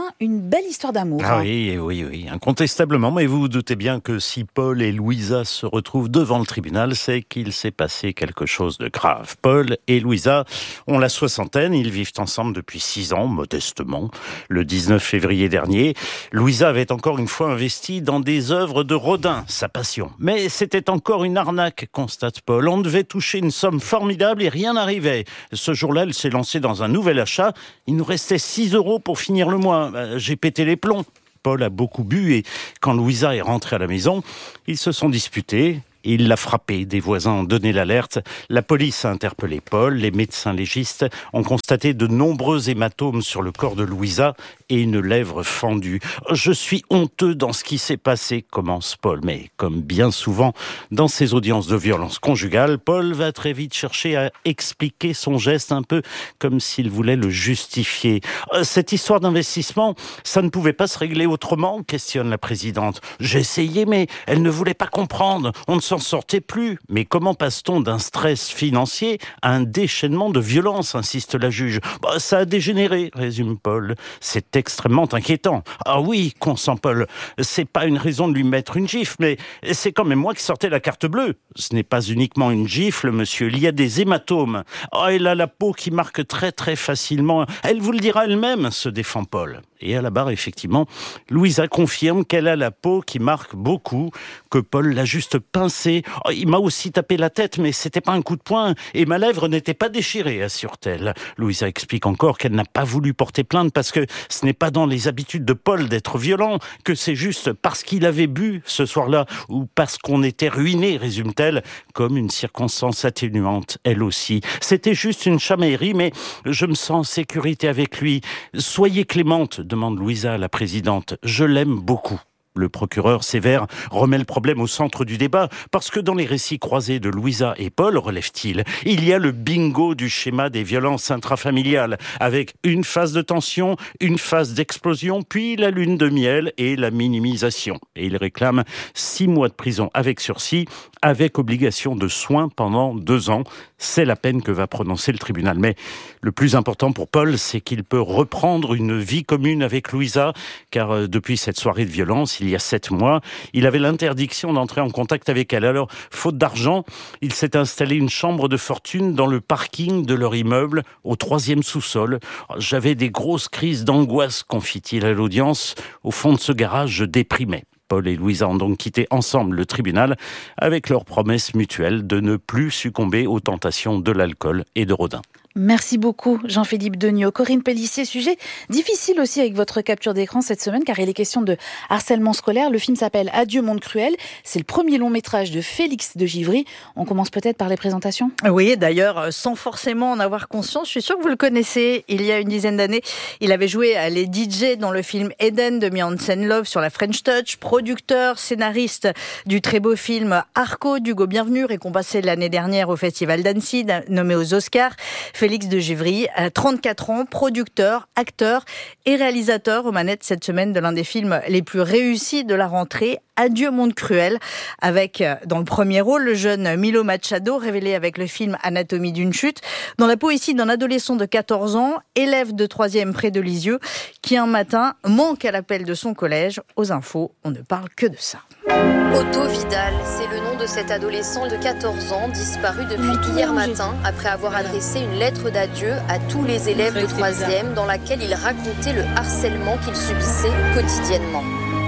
[SPEAKER 2] une belle histoire d'amour.
[SPEAKER 1] Ah oui, incontestablement. Mais vous vous doutez bien que si Paul et Louisa se retrouvent devant le tribunal, c'est qu'il s'est passé quelque chose de grave. Paul et Louisa ont la soixantaine. Ils vivent ensemble depuis 6 ans, modestement. Le 19 février dernier, Louisa avait encore une fois investi dans des œuvres de Rodin, sa passion. Mais c'était encore une arnaque, constate Paul. On devait toucher une somme formidable et rien n'arrivait. Ce jour-là, elle s'est lancée dans un nouvel achat. Il nous restait 6 € pour finir le mois. J'ai pété les plombs. Paul a beaucoup bu et quand Louisa est rentrée à la maison, ils se sont disputés. Il l'a frappé, des voisins ont donné l'alerte. La police a interpellé Paul. Les médecins légistes ont constaté de nombreux hématomes sur le corps de Louisa et une lèvre fendue. « Je suis honteux dans ce qui s'est passé », commence Paul. Mais comme bien souvent dans ces audiences de violence conjugale, Paul va très vite chercher à expliquer son geste un peu comme s'il voulait le justifier. « Cette histoire d'investissement, ça ne pouvait pas se régler autrement ?» questionne la présidente. « J'ai essayé, mais elle ne voulait pas comprendre. On ne s'en sortait plus. Mais comment passe-t-on d'un stress financier à un déchaînement de violence, insiste la juge. Ça a dégénéré, résume Paul. C'est extrêmement inquiétant. Ah oui, consent Paul, c'est pas une raison de lui mettre une gifle, mais c'est quand même moi qui sortais la carte bleue. Ce n'est pas uniquement une gifle, monsieur, il y a des hématomes. Elle a la peau qui marque très très facilement. Elle vous le dira elle-même, se défend Paul. Et à la barre, effectivement, Louisa confirme qu'elle a la peau qui marque beaucoup, que Paul l'a juste pincée. Il m'a aussi tapé la tête, mais c'était pas un coup de poing, et ma lèvre n'était pas déchirée, assure-t-elle. Louisa explique encore qu'elle n'a pas voulu porter plainte parce que ce n'est pas dans les habitudes de Paul d'être violent, que c'est juste parce qu'il avait bu ce soir-là, ou parce qu'on était ruinés, résume-t-elle, comme une circonstance atténuante, elle aussi. C'était juste une chamaillerie, mais je me sens en sécurité avec lui. Soyez clémente, demande Louisa à la présidente. Je l'aime beaucoup. Le procureur sévère remet le problème au centre du débat parce que dans les récits croisés de Louisa et Paul, relève-t-il, il y a le bingo du schéma des violences intrafamiliales avec une phase de tension, une phase d'explosion, puis la lune de miel et la minimisation. Et il réclame 6 mois de prison avec sursis, avec obligation de soins pendant 2 ans. C'est la peine que va prononcer le tribunal. Mais le plus important pour Paul, c'est qu'il peut reprendre une vie commune avec Louisa, car depuis cette soirée de violence, il y a 7 mois, il avait l'interdiction d'entrer en contact avec elle. Alors, faute d'argent, il s'est installé une chambre de fortune dans le parking de leur immeuble, au 3e sous-sol. J'avais des grosses crises d'angoisse, confie-t-il à l'audience. Au fond de ce garage, je déprimais. Paul et Louisa ont donc quitté ensemble le tribunal avec leur promesse mutuelle de ne plus succomber aux tentations de l'alcool et de Rodin.
[SPEAKER 2] Merci beaucoup Jean-Philippe Degnaud. Corinne Pellissier, sujet difficile aussi avec votre capture d'écran cette semaine car il est question de harcèlement scolaire. Le film s'appelle Adieu monde cruel. C'est le premier long métrage de Félix de Givry. On commence peut-être par les présentations.
[SPEAKER 3] Oui, d'ailleurs, sans forcément en avoir conscience, je suis sûre que vous le connaissez. Il y a une dizaine d'années, il avait joué à les DJ dans le film Eden de Mi-Hansen Love sur la French Touch, producteur, scénariste du très beau film Arco d'Hugo Bienvenu, récompensé l'année dernière au Festival d'Annecy, nommé aux Oscars. Félix de Givry, 34 ans, producteur, acteur et réalisateur aux manettes cette semaine de l'un des films les plus réussis de la rentrée, Adieu monde cruel, avec dans le premier rôle le jeune Milo Machado, révélé avec le film Anatomie d'une chute, dans la peau ici d'un adolescent de 14 ans, élève de 3e près de Lisieux, qui un matin manque à l'appel de son collège. Aux infos, on ne parle que de ça.
[SPEAKER 5] Otto Vidal, c'est le nom de cet adolescent de 14 ans disparu depuis hier matin après avoir adressé une lettre d'adieu à tous les élèves de 3e dans laquelle il racontait le harcèlement qu'il subissait quotidiennement.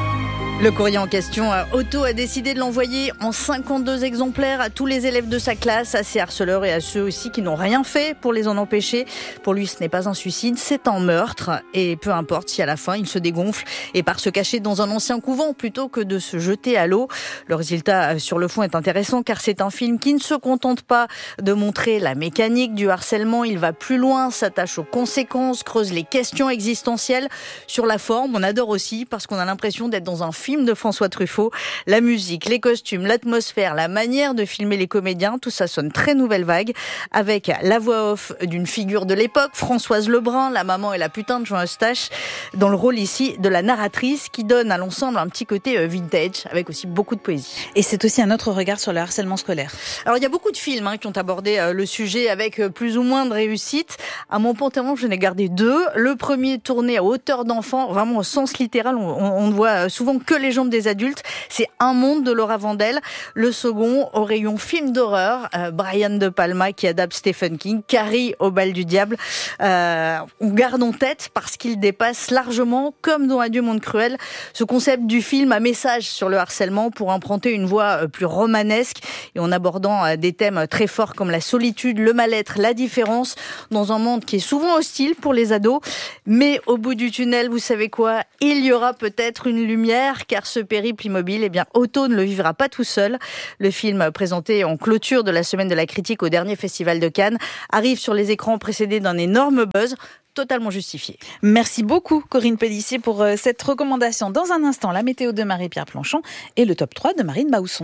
[SPEAKER 3] Le courrier en question, Otto a décidé de l'envoyer en 52 exemplaires à tous les élèves de sa classe, à ses harceleurs et à ceux aussi qui n'ont rien fait pour les en empêcher. Pour lui, ce n'est pas un suicide, c'est un meurtre. Et peu importe si à la fin, il se dégonfle et part se cacher dans un ancien couvent plutôt que de se jeter à l'eau. Le résultat sur le fond est intéressant car c'est un film qui ne se contente pas de montrer la mécanique du harcèlement. Il va plus loin, s'attache aux conséquences, creuse les questions existentielles. Sur la forme, on adore aussi parce qu'on a l'impression d'être dans un film film de François Truffaut. La musique, les costumes, l'atmosphère, la manière de filmer les comédiens, tout ça sonne très nouvelle vague, avec la voix off d'une figure de l'époque, Françoise Lebrun, la maman et la putain de Jean Eustache, dans le rôle ici de la narratrice, qui donne à l'ensemble un petit côté vintage, avec aussi beaucoup de poésie.
[SPEAKER 2] Et c'est aussi un autre regard sur le harcèlement scolaire.
[SPEAKER 3] Alors il y a beaucoup de films qui ont abordé le sujet avec plus ou moins de réussite. À mon panthéon, je n'ai gardé 2. Le premier, tourné à hauteur d'enfant, vraiment au sens littéral, on ne voit souvent que les jambes des adultes. C'est Un monde de Laura Vandel. Le second, au rayon film d'horreur, Brian De Palma qui adapte Stephen King, Carrie au bal du diable. On garde en tête parce qu'il dépasse largement, comme dans Adieu monde cruel, ce concept du film à message sur le harcèlement pour emprunter une voix plus romanesque et en abordant des thèmes très forts comme la solitude, le mal-être, la différence dans un monde qui est souvent hostile pour les ados. Mais au bout du tunnel, vous savez quoi ? Il y aura peut-être une lumière car ce périple immobile, Otto ne le vivra pas tout seul. Le film présenté en clôture de la semaine de la critique au dernier festival de Cannes arrive sur les écrans précédé d'un énorme buzz totalement justifié.
[SPEAKER 2] Merci beaucoup Corinne Pellissier pour cette recommandation. Dans un instant, la météo de Marie-Pierre Planchon et le top 3 de Marine Bausson.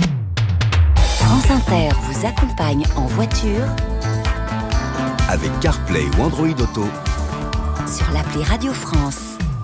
[SPEAKER 6] France Inter vous accompagne en voiture
[SPEAKER 28] avec CarPlay ou Android Auto
[SPEAKER 6] sur l'appli Radio France.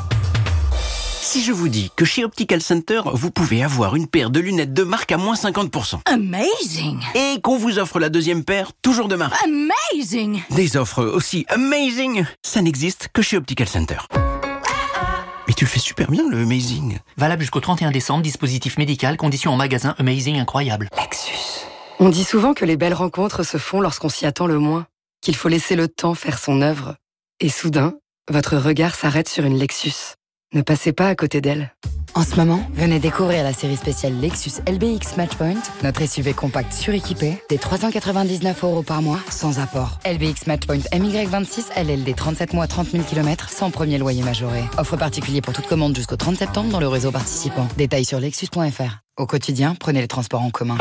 [SPEAKER 30] Si je vous dis que chez Optical Center, vous pouvez avoir une paire de lunettes de marque à moins 50%.
[SPEAKER 6] Amazing!
[SPEAKER 30] Et qu'on vous offre la deuxième paire, toujours de marque.
[SPEAKER 6] Amazing!
[SPEAKER 30] Des offres aussi amazing, ça n'existe que chez Optical Center. Mais tu le fais super bien, le Amazing.
[SPEAKER 7] Valable jusqu'au 31 décembre, dispositif médical, conditions en magasin, Amazing incroyable.
[SPEAKER 6] Lexus.
[SPEAKER 9] On dit souvent que les belles rencontres se font lorsqu'on s'y attend le moins, qu'il faut laisser le temps faire son œuvre. Et soudain, votre regard s'arrête sur une Lexus. Ne passez pas à côté d'elle.
[SPEAKER 6] En ce moment, venez découvrir la série spéciale Lexus LBX Matchpoint, notre SUV compact suréquipé, des 399 € par mois, sans apport. LBX Matchpoint MY26, LLD 37 mois, 30 000 km, sans premier loyer majoré. Offre particulier pour toute commande jusqu'au 30 septembre dans le réseau participant. Détails sur lexus.fr. Au quotidien, prenez les transports en commun.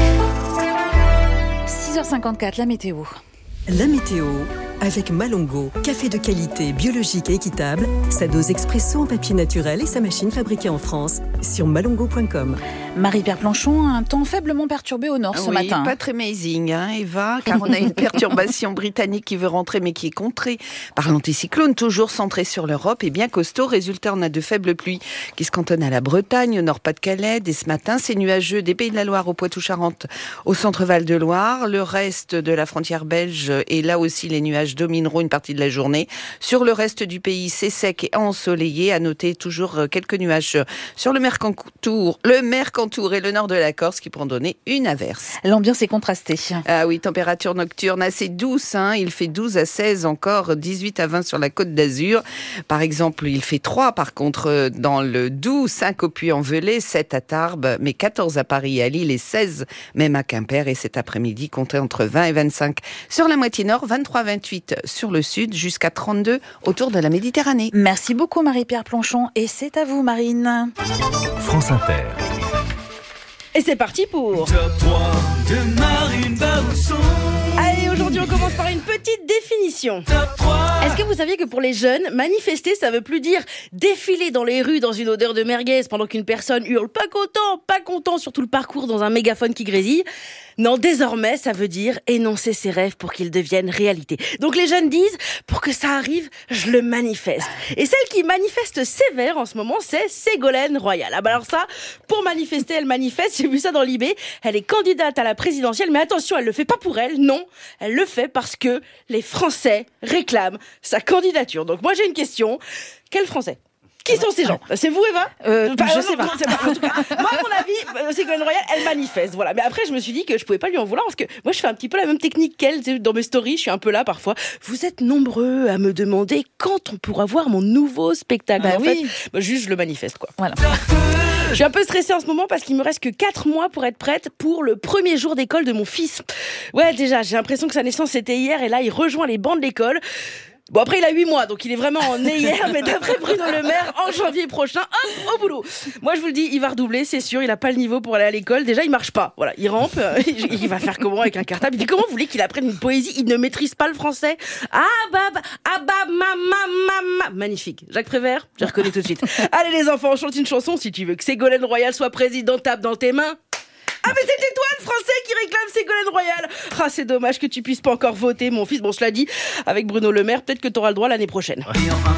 [SPEAKER 2] 6h54, la météo.
[SPEAKER 8] La météo avec Malongo, café de qualité, biologique et équitable, sa dose expresso en papier naturel et sa machine fabriquée en France sur malongo.com.
[SPEAKER 2] Marie-Pierre Planchon, un temps faiblement perturbé au nord ce matin.
[SPEAKER 11] Pas très amazing, Eva, car on a une perturbation britannique qui veut rentrer mais qui est contrée par l'anticyclone, toujours centré sur l'Europe et bien costaud. Résultat, on a de faibles pluies qui se cantonnent à la Bretagne, au Nord-Pas-de-Calais. Dès ce matin, c'est nuageux des Pays de la Loire au Poitou-Charentes, au centre-Val de Loire. Le reste de la frontière belge, et là aussi les nuages domineront une partie de la journée. Sur le reste du pays, c'est sec et ensoleillé. À noter toujours quelques nuages sur le Mercantour et le nord de la Corse qui pourront donner une averse.
[SPEAKER 2] L'ambiance est contrastée.
[SPEAKER 11] Ah oui, température nocturne assez douce. Il fait 12 à 16 encore, 18 à 20 sur la Côte d'Azur. Par exemple, il fait 3 par contre dans le Doubs, 5 au Puy-en-Velay, 7 à Tarbes, mais 14 à Paris et à Lille et 16 même à Quimper. Et cet après-midi, comptez entre 20 et 25 sur la moitié nord, 23-28 sur le sud, jusqu'à 32 autour de la Méditerranée.
[SPEAKER 2] Merci beaucoup Marie-Pierre Planchon et c'est à vous Marine.
[SPEAKER 28] France Inter.
[SPEAKER 26] Et c'est parti pour
[SPEAKER 12] Top 3 de Marine Bausson.
[SPEAKER 26] Allez, aujourd'hui on commence par une petite définition.
[SPEAKER 12] Top 3.
[SPEAKER 26] Est-ce que vous saviez que pour les jeunes, manifester ça veut plus dire défiler dans les rues dans une odeur de merguez pendant qu'une personne hurle pas content sur tout le parcours dans un mégaphone qui grésille? Non, désormais ça veut dire énoncer ses rêves pour qu'ils deviennent réalité. Donc les jeunes disent, pour que ça arrive, je le manifeste. Et celle qui manifeste sévère en ce moment, c'est Ségolène Royal. Ah bah alors ça, pour manifester, elle manifeste, j'ai vu ça dans l'IB, elle est candidate à la présidentielle, mais attention, elle le fait pas pour elle, non, elle le fait parce que les Français réclament sa candidature. Donc moi j'ai une question, quels Français ? Qui sont ces gens ? C'est vous, Eva ?
[SPEAKER 2] Je sais pas.
[SPEAKER 26] En tout cas, moi, à mon avis, Ségolène Royal, elle manifeste. Voilà. Mais après, je me suis dit que je pouvais pas lui en vouloir parce que moi, je fais un petit peu la même technique qu'elle. Dans mes stories, je suis un peu là parfois. Vous êtes nombreux à me demander quand on pourra voir mon nouveau spectacle. En fait, juste, je le manifeste, quoi. Voilà. Je suis un peu stressée en ce moment parce qu'il me reste que 4 mois pour être prête pour le premier jour d'école de mon fils. Ouais, déjà, j'ai l'impression que sa naissance c'était hier et là, il rejoint les bancs de l'école. Bon, après, il a 8 mois, donc il est vraiment né hier, mais d'après Bruno Le Maire, en janvier prochain, hop, au boulot. Moi, je vous le dis, il va redoubler, c'est sûr, il a pas le niveau pour aller à l'école. Déjà, il marche pas. Voilà, il rampe, il va faire comment avec un cartable? Et puis, comment vous voulez qu'il apprenne une poésie? Il ne maîtrise pas le français. magnifique. Jacques Prévert, je reconnais tout de suite. Allez les enfants, on chante une chanson si tu veux que Ségolène Royal soit présidente, tape dans tes mains. Ah mais c'était toi le Français qui réclame Ségolène Royal. Ah c'est dommage que tu puisses pas encore voter mon fils. Bon cela dit, avec Bruno Le Maire, peut-être que t'auras le droit l'année prochaine.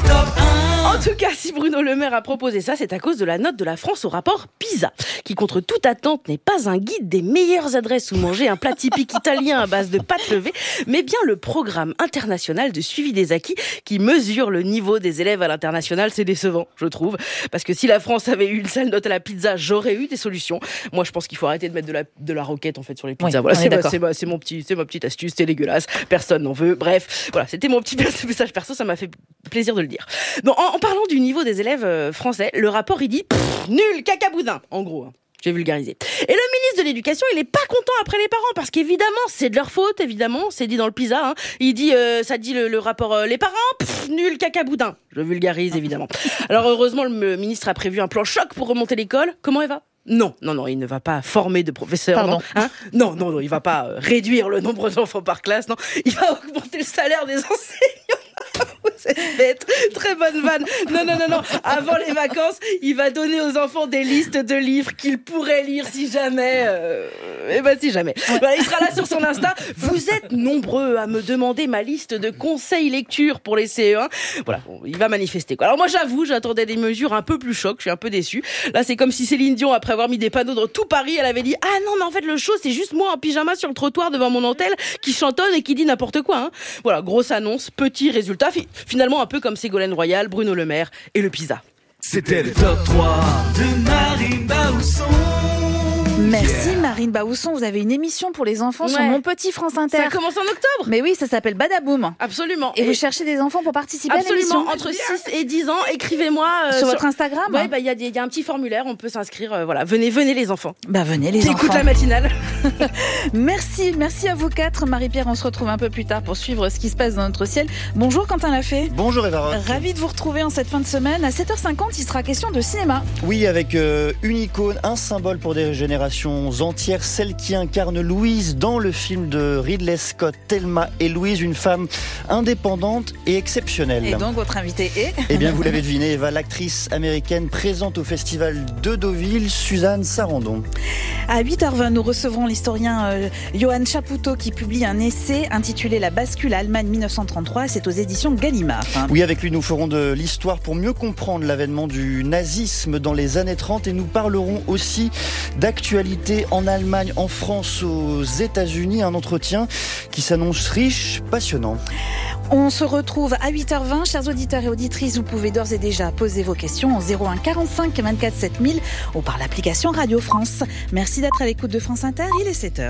[SPEAKER 26] En tout cas, si Bruno Le Maire a proposé ça, c'est à cause de la note de la France au rapport PISA, qui contre toute attente n'est pas un guide des meilleures adresses où manger un plat typique italien à base de pâtes levées, mais bien le programme international de suivi des acquis qui mesure le niveau des élèves à l'international. C'est décevant, je trouve, parce que si la France avait eu une sale note à la pizza, j'aurais eu des solutions. Moi, je pense qu'il faut arrêter de mettre de la roquette en fait sur les pizzas.
[SPEAKER 2] Oui,
[SPEAKER 26] voilà, c'est ma petite astuce, c'est dégueulasse, personne n'en veut. Bref, voilà, c'était mon petit message perso, ça m'a fait plaisir de le dire. Bon, en parlant du niveau des élèves français, le rapport il dit nul, cacaboudin, en gros. J'ai vulgarisé. Et le ministre de l'Éducation, il est pas content après les parents parce qu'évidemment, c'est de leur faute, évidemment, c'est dit dans le PISA. Il dit, ça dit le rapport, les parents, nul, cacaboudin. Je vulgarise, évidemment. Alors heureusement, le ministre a prévu un plan choc pour remonter l'école. Comment elle va ? Non, il ne va pas former de professeurs.
[SPEAKER 2] Pardon.
[SPEAKER 26] Non, il va pas réduire le nombre d'enfants par classe. Non, il va augmenter le salaire des enseignants. Vous êtes bête, très bonne vanne. Non. Avant les vacances, il va donner aux enfants des listes de livres qu'ils pourraient lire si jamais. Si jamais. Voilà, il sera là sur son Insta. Vous êtes nombreux à me demander ma liste de conseils lecture pour les CE1. Voilà, il va manifester quoi. Alors moi, j'avoue, j'attendais des mesures un peu plus choc. Je suis un peu déçue. Là, c'est comme si Céline Dion, après avoir mis des panneaux dans tout Paris, elle avait dit « Ah non, mais en fait, le show, c'est juste moi en pyjama sur le trottoir devant mon hôtel qui chantonne et qui dit n'importe quoi. » Voilà, grosse annonce, petit résultat. Finalement, un peu comme Ségolène Royal, Bruno Le Maire et le PISA.
[SPEAKER 12] C'était le top 3 de Marine Baousson.
[SPEAKER 2] Merci Marine Baousson, vous avez une émission pour les enfants sur Mon Petit France Inter.
[SPEAKER 26] Ça commence en octobre.
[SPEAKER 2] Mais oui, ça s'appelle Badaboum.
[SPEAKER 26] Absolument.
[SPEAKER 2] Et vous cherchez des enfants pour participer à l'émission.
[SPEAKER 26] Absolument, entre 6 et 10 ans, écrivez-moi
[SPEAKER 2] sur votre Instagram.
[SPEAKER 26] Ouais, il y a un petit formulaire, on peut s'inscrire, voilà, venez les enfants.
[SPEAKER 2] Venez les enfants.
[SPEAKER 26] Écoute la matinale.
[SPEAKER 2] Merci à vous quatre. Marie-Pierre, on se retrouve un peu plus tard pour suivre ce qui se passe dans notre ciel. Bonjour Quentin Lafay.
[SPEAKER 13] Bonjour Eva.
[SPEAKER 2] Ravi de vous retrouver en cette fin de semaine. À 7h50, il sera question de cinéma.
[SPEAKER 13] Oui, avec une icône, un symbole pour des générations entières, celle qui incarne Louise dans le film de Ridley Scott, Thelma et Louise, une femme indépendante et exceptionnelle.
[SPEAKER 2] Et donc votre invitée est
[SPEAKER 13] Eh bien, vous l'avez deviné, Eva, l'actrice américaine présente au festival de Deauville, Suzanne Sarandon.
[SPEAKER 2] À 8h20, nous recevrons l'historien Johan Chapoutot qui publie un essai intitulé La bascule Allemagne 1933. C'est aux éditions Gallimard.
[SPEAKER 13] Oui, avec lui, nous ferons de l'histoire pour mieux comprendre l'avènement du nazisme dans les années 30 et nous parlerons aussi d'actualité en Allemagne, en France, aux États-Unis. Un entretien qui s'annonce riche, passionnant.
[SPEAKER 2] On se retrouve à 8h20. Chers auditeurs et auditrices, vous pouvez d'ores et déjà poser vos questions en 01 45 24 7000 ou par l'application Radio France. Merci d'être à l'écoute de France Inter. Il est 7h.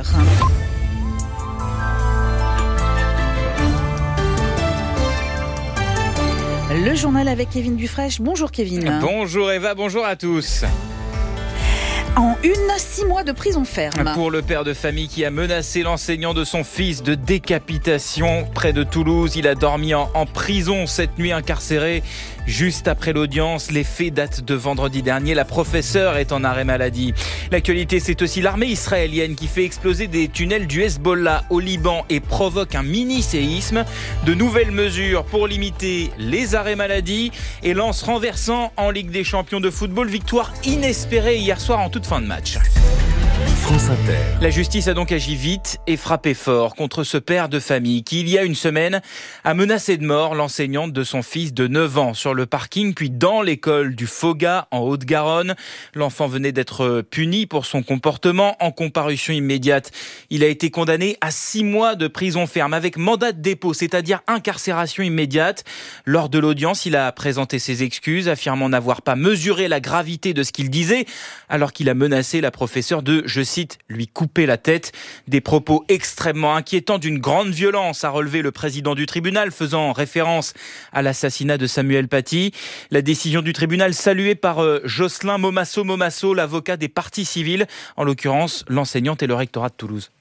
[SPEAKER 2] Le journal avec Kevin Dufresne. Bonjour Kevin.
[SPEAKER 14] Bonjour Eva, bonjour à tous.
[SPEAKER 2] En 6 mois de prison ferme.
[SPEAKER 14] Pour le père de famille qui a menacé l'enseignant de son fils de décapitation près de Toulouse. Il a dormi en prison cette nuit, incarcéré. Juste après l'audience, les faits datent de vendredi dernier. La professeure est en arrêt maladie. L'actualité, c'est aussi l'armée israélienne qui fait exploser des tunnels du Hezbollah au Liban et provoque un mini-séisme. De nouvelles mesures pour limiter les arrêts maladie et lance renversant en Ligue des champions de football. Victoire inespérée hier soir en toute fin de match.
[SPEAKER 28] France Inter.
[SPEAKER 14] La justice a donc agi vite et frappé fort contre ce père de famille qui, il y a une semaine, a menacé de mort l'enseignante de son fils de 9 ans sur le parking, puis dans l'école du Foga en Haute-Garonne. L'enfant venait d'être puni pour son comportement en comparution immédiate. Il a été condamné à 6 mois de prison ferme avec mandat de dépôt, c'est-à-dire incarcération immédiate. Lors de l'audience, il a présenté ses excuses, affirmant n'avoir pas mesuré la gravité de ce qu'il disait, alors qu'il a menacé la professeure de, je cite, lui couper la tête. Des propos extrêmement inquiétants d'une grande violence, a relevé le président du tribunal, faisant référence à l'assassinat de Samuel Paty. La décision du tribunal saluée par Jocelyn Momasso, l'avocat des parties civiles, en l'occurrence l'enseignante et le rectorat de Toulouse.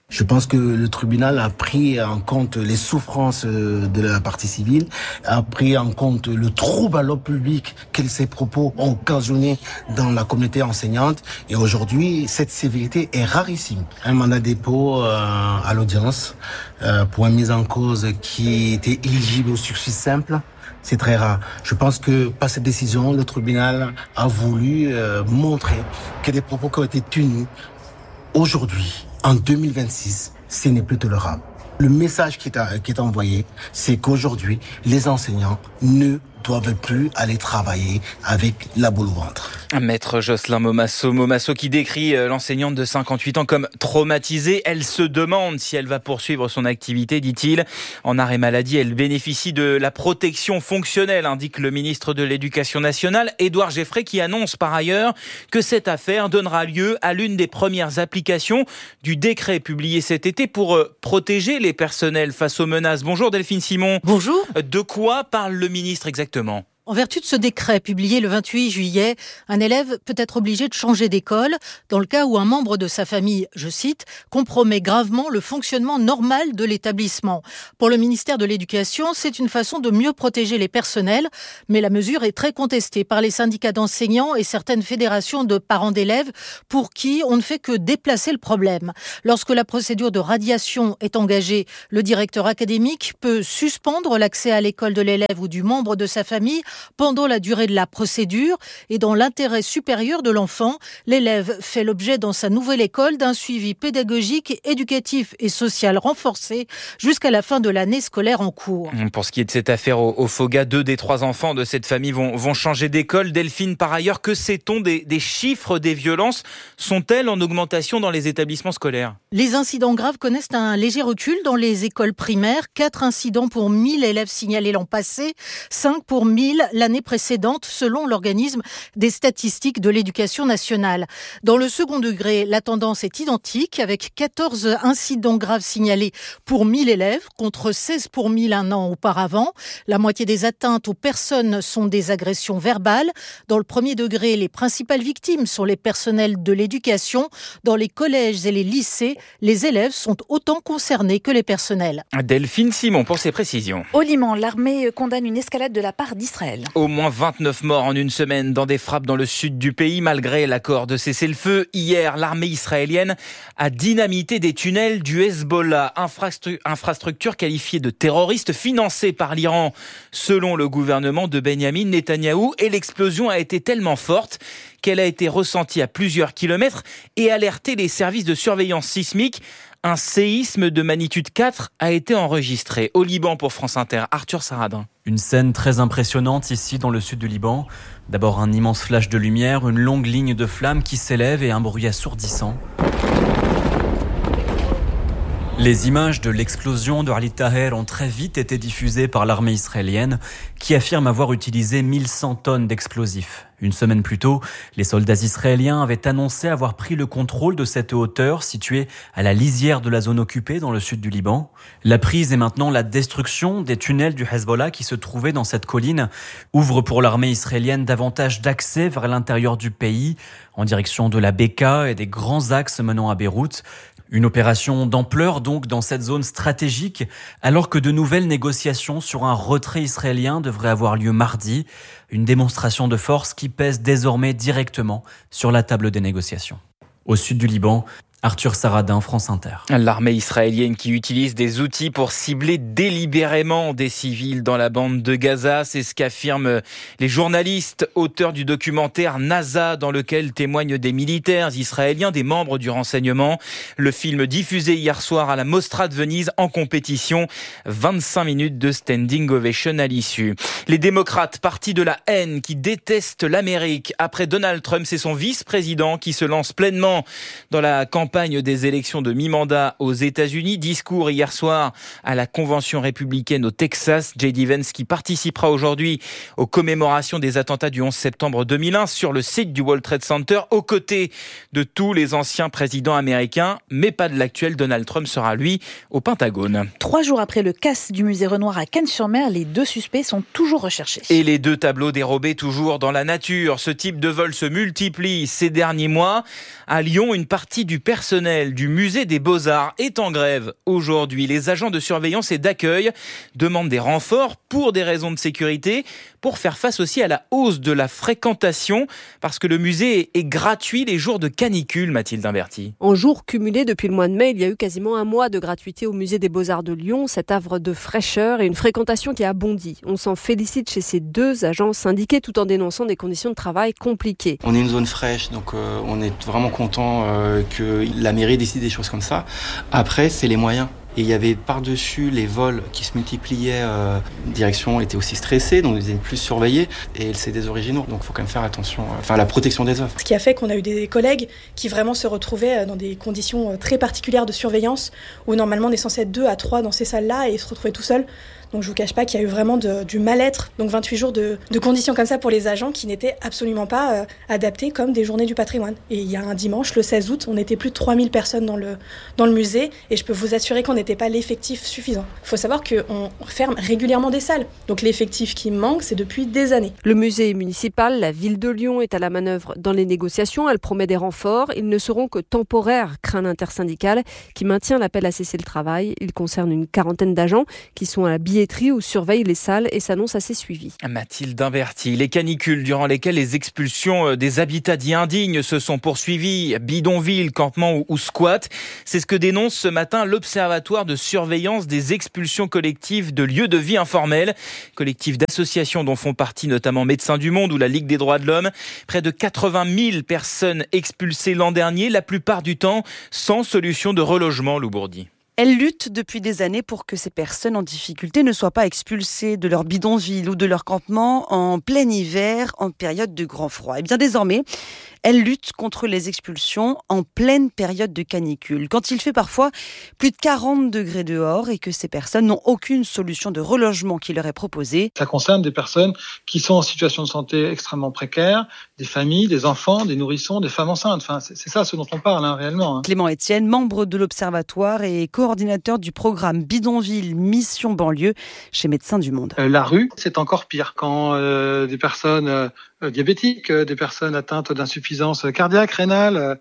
[SPEAKER 16] Je pense que le tribunal a pris en compte les souffrances de la partie civile, a pris en compte le trouble à l'ordre public que ces propos ont occasionné dans la communauté enseignante. Et aujourd'hui, cette sévérité est rarissime. Un mandat de dépôt à l'audience pour une mise en cause qui était éligible au sursis simple. C'est très rare. Je pense que par cette décision, le tribunal a voulu montrer que les propos qui ont été tenus aujourd'hui, en 2026, ce n'est plus tolérable. Le message qui est envoyé, c'est qu'aujourd'hui, les enseignants ne doivent plus aller travailler avec la boule au ventre.
[SPEAKER 14] Maître Jocelyn Momasso qui décrit l'enseignante de 58 ans comme traumatisée. Elle se demande si elle va poursuivre son activité, dit-il. En arrêt maladie, elle bénéficie de la protection fonctionnelle, indique le ministre de l'Éducation nationale, Édouard Geffray, qui annonce par ailleurs que cette affaire donnera lieu à l'une des premières applications du décret publié cet été pour protéger les personnels face aux menaces. Bonjour Delphine Simon.
[SPEAKER 17] Bonjour.
[SPEAKER 14] De quoi parle le ministre exactement ?
[SPEAKER 17] En vertu de ce décret publié le 28 juillet, un élève peut être obligé de changer d'école dans le cas où un membre de sa famille, je cite, compromet gravement le fonctionnement normal de l'établissement. Pour le ministère de l'Éducation, c'est une façon de mieux protéger les personnels, mais la mesure est très contestée par les syndicats d'enseignants et certaines fédérations de parents d'élèves pour qui on ne fait que déplacer le problème. Lorsque la procédure de radiation est engagée, le directeur académique peut suspendre l'accès à l'école de l'élève ou du membre de sa famille pendant la durée de la procédure et dans l'intérêt supérieur de l'enfant. L'élève fait l'objet dans sa nouvelle école d'un suivi pédagogique, éducatif et social renforcé jusqu'à la fin de l'année scolaire en cours.
[SPEAKER 14] Pour ce qui est de cette affaire au Foga, 2 des 3 enfants de cette famille vont changer d'école. Delphine, par ailleurs, que sait-on des chiffres des violences ? Sont-elles en augmentation dans les établissements scolaires ?
[SPEAKER 17] Les incidents graves connaissent un léger recul dans les écoles primaires. 4 incidents pour 1000 élèves signalés l'an passé, 5 pour 1000 l'année précédente, selon l'organisme des statistiques de l'Éducation nationale. Dans le second degré, la tendance est identique, avec 14 incidents graves signalés pour 1000 élèves, contre 16 pour 1000 un an auparavant. La moitié des atteintes aux personnes sont des agressions verbales. Dans le premier degré, les principales victimes sont les personnels de l'éducation. Dans les collèges et les lycées, les élèves sont autant concernés que les personnels.
[SPEAKER 14] Delphine Simon pour ses précisions.
[SPEAKER 2] Au Liban, l'armée condamne une escalade de la part d'Israël.
[SPEAKER 14] Au moins 29 morts en une semaine dans des frappes dans le sud du pays, malgré l'accord de cessez-le-feu. Hier, l'armée israélienne a dynamité des tunnels du Hezbollah, infrastructure qualifiée de terroriste financée par l'Iran, selon le gouvernement de Benyamin Netanyahou. Et l'explosion a été tellement forte qu'elle a été ressentie à plusieurs kilomètres et alerté les services de surveillance sismique. Un séisme de magnitude 4 a été enregistré au Liban pour France Inter. Arthur Saradin.
[SPEAKER 18] Une scène très impressionnante ici dans le sud du Liban. D'abord un immense flash de lumière, une longue ligne de flammes qui s'élève et un bruit assourdissant. Les images de l'explosion de Al Taher ont très vite été diffusées par l'armée israélienne qui affirme avoir utilisé 1100 tonnes d'explosifs. Une semaine plus tôt, les soldats israéliens avaient annoncé avoir pris le contrôle de cette hauteur située à la lisière de la zone occupée dans le sud du Liban. La prise et maintenant la destruction des tunnels du Hezbollah qui se trouvaient dans cette colline ouvre pour l'armée israélienne davantage d'accès vers l'intérieur du pays en direction de la Beka et des grands axes menant à Beyrouth. Une opération d'ampleur donc dans cette zone stratégique, alors que de nouvelles négociations sur un retrait israélien devraient avoir lieu mardi. Une démonstration de force qui pèse désormais directement sur la table des négociations. Au sud du Liban, Arthur Saradin, France Inter.
[SPEAKER 14] L'armée israélienne qui utilise des outils pour cibler délibérément des civils dans la bande de Gaza, c'est ce qu'affirment les journalistes, auteurs du documentaire NASA, dans lequel témoignent des militaires israéliens, des membres du renseignement. Le film diffusé hier soir à la Mostra de Venise en compétition, 25 minutes de standing ovation à l'issue. Les démocrates, parti de la haine, qui détestent l'Amérique. Après Donald Trump, c'est son vice-président qui se lance pleinement dans la campagne des élections de mi-mandat aux États-Unis. Discours hier soir à la convention républicaine au Texas. J.D. Vance qui participera aujourd'hui aux commémorations des attentats du 11 septembre 2001 sur le site du World Trade Center, aux côtés de tous les anciens présidents américains, mais pas de l'actuel. Donald Trump sera, lui, au Pentagone.
[SPEAKER 2] 3 jours après le casse du musée Renoir à Cannes-sur-Mer, les 2 suspects sont toujours recherchés.
[SPEAKER 14] Et les 2 tableaux dérobés toujours dans la nature. Ce type de vol se multiplie ces derniers mois. À Lyon, une partie du personnel personnel du musée des Beaux-Arts est en grève aujourd'hui. Les agents de surveillance et d'accueil demandent des renforts pour des raisons de sécurité, pour faire face aussi à la hausse de la fréquentation, parce que le musée est gratuit les jours de canicule, Mathilde Imberti.
[SPEAKER 15] En jours cumulés depuis le mois de mai, il y a eu quasiment un mois de gratuité au musée des Beaux-Arts de Lyon, cet havre de fraîcheur et une fréquentation qui a bondi. On s'en félicite chez ces deux agents syndiqués tout en dénonçant des conditions de travail compliquées.
[SPEAKER 19] On est une zone fraîche, donc on est vraiment content que la mairie décide des choses comme ça. Après, c'est les moyens. Et il y avait par-dessus les vols qui se multipliaient, la direction était aussi stressée, donc ils étaient plus surveillés, et c'est des originaux, donc il faut quand même faire attention à la protection des œuvres.
[SPEAKER 20] Ce qui a fait qu'on a eu des collègues qui vraiment se retrouvaient dans des conditions très particulières de surveillance, où normalement on est censé être 2 à 3 dans ces salles-là, et ils se retrouvaient tout seuls. Donc je vous cache pas qu'il y a eu vraiment du mal-être, donc 28 jours de conditions comme ça pour les agents qui n'étaient absolument pas adaptés comme des journées du patrimoine. Et il y a un dimanche, le 16 août, on était plus de 3000 personnes dans le musée, et je peux vous assurer qu'on n'était pas l'effectif suffisant. Il faut savoir qu'on ferme régulièrement des salles, donc l'effectif qui manque, c'est depuis des années.
[SPEAKER 15] Le musée municipal, la ville de Lyon est à la manœuvre dans les négociations, elle promet des renforts, ils ne seront que temporaires, craint l'intersyndicale qui maintient l'appel à cesser le travail. Il concerne une quarantaine d'agents qui sont à la billetterie ou surveillent les salles et s'annonce assez suivi.
[SPEAKER 14] Mathilde Imberti, les canicules durant lesquelles les expulsions des habitats dits indignes se sont poursuivies, bidonvilles, campements ou squats, c'est ce que dénonce ce matin l'Observatoire de surveillance des expulsions collectives de lieux de vie informels, collectif d'associations dont font partie notamment Médecins du Monde ou la Ligue des droits de l'homme. Près de 80 000 personnes expulsées l'an dernier, la plupart du temps sans solution de relogement, Lou Bourdi.
[SPEAKER 21] Elle lutte depuis des années pour que ces personnes en difficulté ne soient pas expulsées de leur bidonville ou de leur campement en plein hiver, en période de grand froid. Et bien désormais, elle lutte contre les expulsions en pleine période de canicule, quand il fait parfois plus de 40 degrés dehors et que ces personnes n'ont aucune solution de relogement qui leur est proposée.
[SPEAKER 22] Ça concerne des personnes qui sont en situation de santé extrêmement précaire, des familles, des enfants, des nourrissons, des femmes enceintes. Enfin, c'est ça ce dont on parle réellement.
[SPEAKER 21] Clément Etienne, membre de l'Observatoire et coordinateur du programme Bidonville Mission Banlieue chez Médecins du Monde.
[SPEAKER 22] La rue, c'est encore pire. Quand des personnes diabétiques, des personnes atteintes d'insuffisance cardiaque, rénale,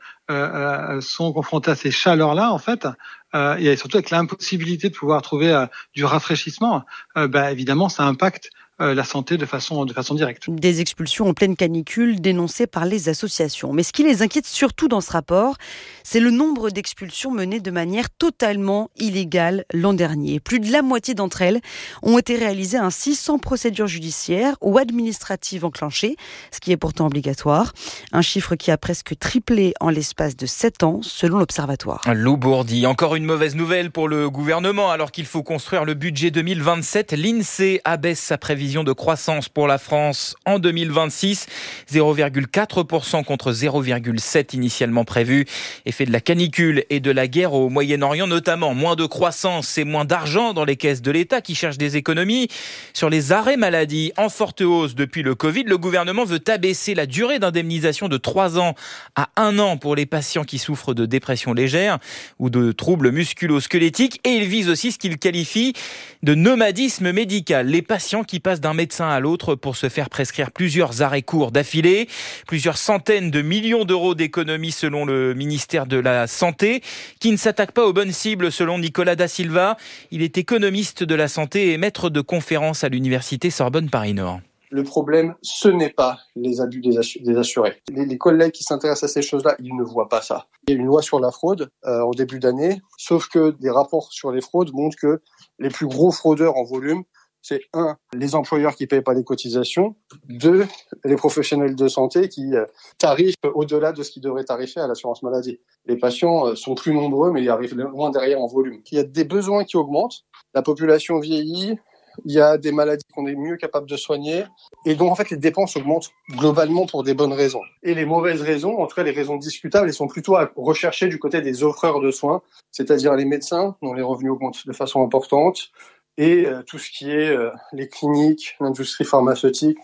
[SPEAKER 22] sont confrontées à ces chaleurs-là, en fait, et surtout avec l'impossibilité de pouvoir trouver du rafraîchissement, évidemment, ça impacte la santé de façon directe.
[SPEAKER 21] Des expulsions en pleine canicule dénoncées par les associations. Mais ce qui les inquiète surtout dans ce rapport, c'est le nombre d'expulsions menées de manière totalement illégale l'an dernier. Plus de la moitié d'entre elles ont été réalisées ainsi sans procédure judiciaire ou administrative enclenchée, ce qui est pourtant obligatoire. Un chiffre qui a presque triplé en l'espace de 7 ans, selon l'Observatoire.
[SPEAKER 14] Lou Bourdi, encore une mauvaise nouvelle pour le gouvernement. Alors qu'il faut construire le budget 2027, l'INSEE abaisse sa prévision de croissance pour la France en 2026, 0,4% contre 0,7% initialement prévu. Effet de la canicule et de la guerre au Moyen-Orient notamment. Moins de croissance et moins d'argent dans les caisses de l'État qui cherchent des économies. Sur les arrêts maladie en forte hausse depuis le Covid, le gouvernement veut abaisser la durée d'indemnisation de 3 ans à 1 an pour les patients qui souffrent de dépression légère ou de troubles musculo-squelettiques. Et il vise aussi ce qu'il qualifie de nomadisme médical. Les patients qui passent d'un médecin à l'autre pour se faire prescrire plusieurs arrêts courts d'affilée, plusieurs centaines de millions d'euros d'économies selon le ministère de la Santé, qui ne s'attaque pas aux bonnes cibles selon Nicolas Da Silva. Il est économiste de la santé et maître de conférences à l'université Sorbonne Paris-Nord.
[SPEAKER 23] Le problème, ce n'est pas les abus des assurés. Les collègues qui s'intéressent à ces choses-là, ils ne voient pas ça. Il y a une loi sur la fraude en début d'année, sauf que des rapports sur les fraudes montrent que les plus gros fraudeurs en volume, c'est 1, les employeurs qui payent pas les cotisations, 2, les professionnels de santé qui tarifent au-delà de ce qu'ils devraient tarifer à l'assurance maladie. Les patients sont plus nombreux, mais ils arrivent loin derrière en volume. Il y a des besoins qui augmentent, la population vieillit, il y a des maladies qu'on est mieux capable de soigner, et donc en fait les dépenses augmentent globalement pour des bonnes raisons. Et les mauvaises raisons, en tout cas les raisons discutables, elles sont plutôt à rechercher du côté des offreurs de soins, c'est-à-dire les médecins dont les revenus augmentent de façon importante, et tout ce qui est les cliniques, l'industrie pharmaceutique, bon voilà.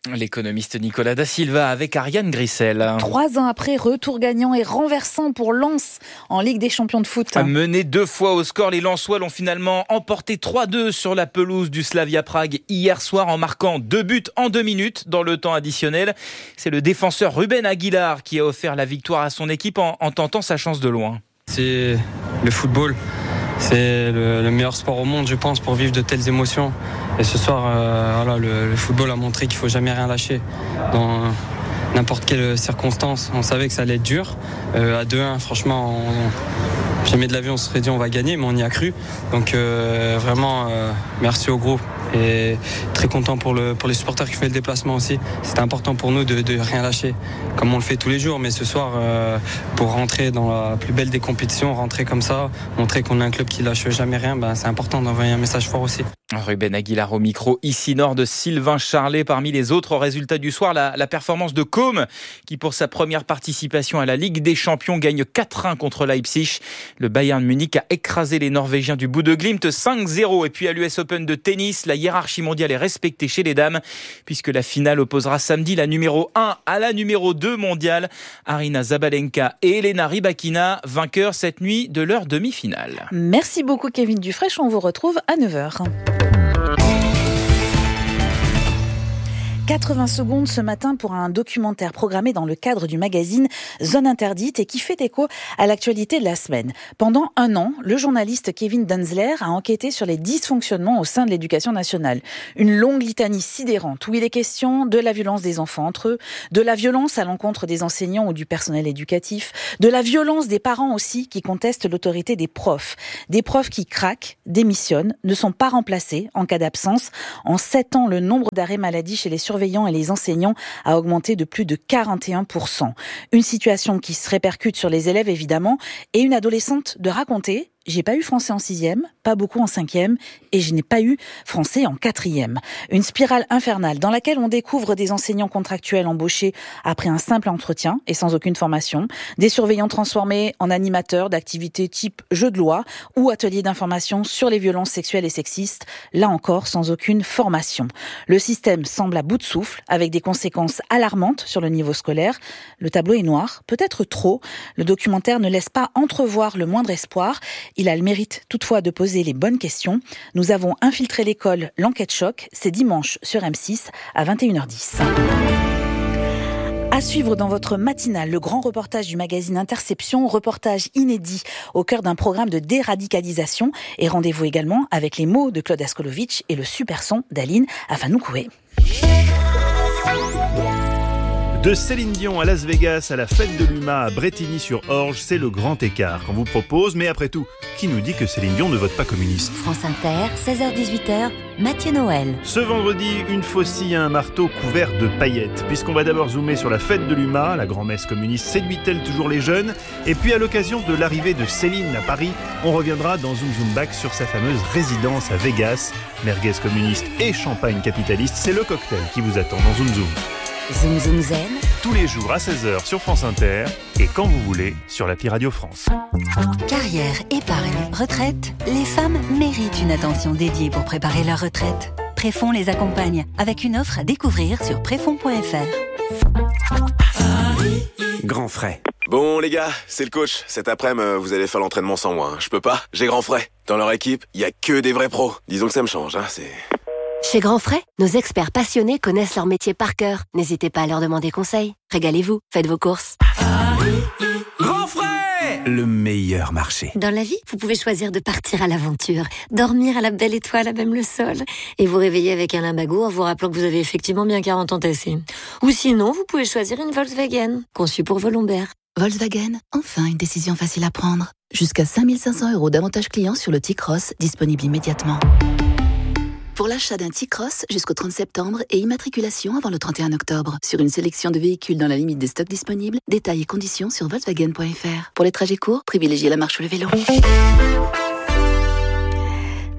[SPEAKER 14] L'économiste Nicolas Da Silva avec Ariane Grissel.
[SPEAKER 2] 3 ans après, retour gagnant et renversant pour Lens en Ligue des Champions de foot.
[SPEAKER 14] Menés 2 fois au score, les Lensois l'ont finalement emporté 3-2 sur la pelouse du Slavia Prague hier soir en marquant 2 buts en 2 minutes dans le temps additionnel. C'est le défenseur Ruben Aguilar qui a offert la victoire à son équipe en tentant sa chance de loin.
[SPEAKER 1] C'est le football. C'est le meilleur sport au monde, je pense, pour vivre de telles émotions. Et ce soir, le football a montré qu'il ne faut jamais rien lâcher. Dans n'importe quelle circonstance, on savait que ça allait être dur. À 2-1, franchement, jamais de la vie on se serait dit on va gagner, mais on y a cru. Donc vraiment, merci au groupe. Et très content pour les supporters qui font le déplacement aussi. C'était important pour nous de rien lâcher, comme on le fait tous les jours. Mais ce soir, pour rentrer dans la plus belle des compétitions, rentrer comme ça, montrer qu'on est un club qui lâche jamais rien, c'est important d'envoyer un message fort aussi.
[SPEAKER 14] Ruben Aguilar au micro, ici nord de Sylvain Charlet. Parmi les autres résultats du soir, la performance de Côme, qui pour sa première participation à la Ligue des Champions gagne 4-1 contre Leipzig. Le Bayern Munich a écrasé les Norvégiens du Bodø/Glimt 5-0. Et puis à l'US Open de tennis, la hiérarchie mondiale est respectée chez les dames, puisque la finale opposera samedi la numéro 1 à la numéro 2 mondiale, Aryna Sabalenka et Elena Rybakina, vainqueurs cette nuit de leur demi-finale.
[SPEAKER 2] Merci beaucoup Kevin Dufresne, on vous retrouve à 9h. 80 secondes ce matin pour un documentaire programmé dans le cadre du magazine Zone Interdite et qui fait écho à l'actualité de la semaine. Pendant 1 an, le journaliste Kevin Denzler a enquêté sur les dysfonctionnements au sein de l'éducation nationale. Une longue litanie sidérante où il est question de la violence des enfants entre eux, de la violence à l'encontre des enseignants ou du personnel éducatif, de la violence des parents aussi qui contestent l'autorité des profs. Des profs qui craquent, démissionnent, ne sont pas remplacés en cas d'absence. En 7 ans, le nombre d'arrêts maladie chez les surveillants et les enseignants a augmenté de plus de 41%. Une situation qui se répercute sur les élèves évidemment, et une adolescente de raconter: j'ai pas eu français en 6e, pas beaucoup en 5e, et je n'ai pas eu français en 4e. Une spirale infernale dans laquelle on découvre des enseignants contractuels embauchés après un simple entretien et sans aucune formation, des surveillants transformés en animateurs d'activités type jeu de loi ou ateliers d'information sur les violences sexuelles et sexistes, là encore sans aucune formation. Le système semble à bout de souffle, avec des conséquences alarmantes sur le niveau scolaire. Le tableau est noir, peut-être trop. Le documentaire ne laisse pas entrevoir le moindre espoir. Il a le mérite toutefois de poser les bonnes questions. Nous avons infiltré l'école, l'enquête choc, c'est dimanche sur M6 à 21h10. À suivre dans votre matinale, le grand reportage du magazine Interception, reportage inédit au cœur d'un programme de déradicalisation. Et rendez-vous également avec les mots de Claude Askolovitch et le super son d'Aline Afanoukoé.
[SPEAKER 3] De Céline Dion à Las Vegas, à la fête de l'UMA à Brétigny-sur-Orge, c'est le grand écart qu'on vous propose. Mais après tout, qui nous dit que Céline Dion ne vote pas communiste ?
[SPEAKER 4] France Inter, 16h-18h, Mathieu Noël.
[SPEAKER 3] Ce vendredi, une faucille à un marteau couvert de paillettes. Puisqu'on va d'abord zoomer sur la fête de l'UMA, la grand-messe communiste séduit-elle toujours les jeunes ? Et puis à l'occasion de l'arrivée de Céline à Paris, on reviendra dans Zoom Zoom Back sur sa fameuse résidence à Vegas. Merguez communiste et champagne capitaliste, c'est le cocktail qui vous attend dans Zoom Zoom.
[SPEAKER 4] Zoom Zoom Zen.
[SPEAKER 3] Tous les jours à 16h sur France Inter et quand vous voulez sur l'appli Radio France.
[SPEAKER 4] Carrière, épargne, retraite. Les femmes méritent une attention dédiée pour préparer leur retraite. Préfonds les accompagne avec une offre à découvrir sur préfonds.fr.
[SPEAKER 5] Grand frais. Bon les gars, c'est le coach. Cet après-midi, vous allez faire l'entraînement sans moi. Je peux pas, j'ai grand frais. Dans leur équipe, il y a que des vrais pros. Disons que ça me change, c'est...
[SPEAKER 10] Chez Grand Frais, nos experts passionnés connaissent leur métier par cœur. N'hésitez pas à leur demander conseil. Régalez-vous, faites vos courses.
[SPEAKER 5] Grand Frais, le meilleur marché.
[SPEAKER 10] Dans la vie, vous pouvez choisir de partir à l'aventure, dormir à la belle étoile à même le sol, et vous réveiller avec un limbago en vous rappelant que vous avez effectivement bien 40 ans tassés. Ou sinon, vous pouvez choisir une Volkswagen, conçue pour vos lombaires.
[SPEAKER 24] Volkswagen, enfin une décision facile à prendre. Jusqu'à 5 500 € d'avantages clients sur le T-Cross, disponible immédiatement. Pour l'achat d'un T-Cross jusqu'au 30 septembre et immatriculation avant le 31 octobre. Sur une sélection de véhicules dans la limite des stocks disponibles, détails et conditions sur Volkswagen.fr. Pour les trajets courts, privilégiez la marche ou le vélo.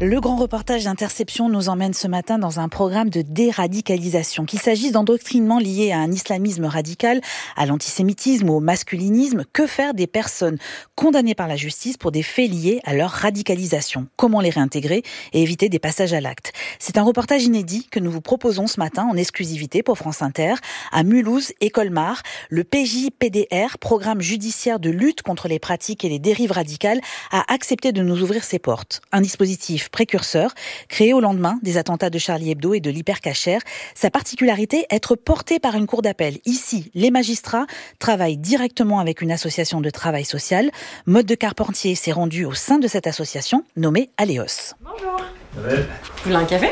[SPEAKER 2] Le grand reportage d'Interception nous emmène ce matin dans un programme de déradicalisation. Qu'il s'agisse d'endoctrinement lié à un islamisme radical, à l'antisémitisme ou au masculinisme, que faire des personnes condamnées par la justice pour des faits liés à leur radicalisation? Comment les réintégrer et éviter des passages à l'acte? C'est un reportage inédit que nous vous proposons ce matin en exclusivité pour France Inter. À Mulhouse et Colmar, le PJPDR, programme judiciaire de lutte contre les pratiques et les dérives radicales, a accepté de nous ouvrir ses portes. Un dispositif précurseur, créé au lendemain des attentats de Charlie Hebdo et de l'Hypercacher. Sa particularité, être porté par une cour d'appel. Ici, les magistrats travaillent directement avec une association de travail social. Maude de Carpentier s'est rendue au sein de cette association, nommée Aléos.
[SPEAKER 6] Bonjour. Vous voulez un café ?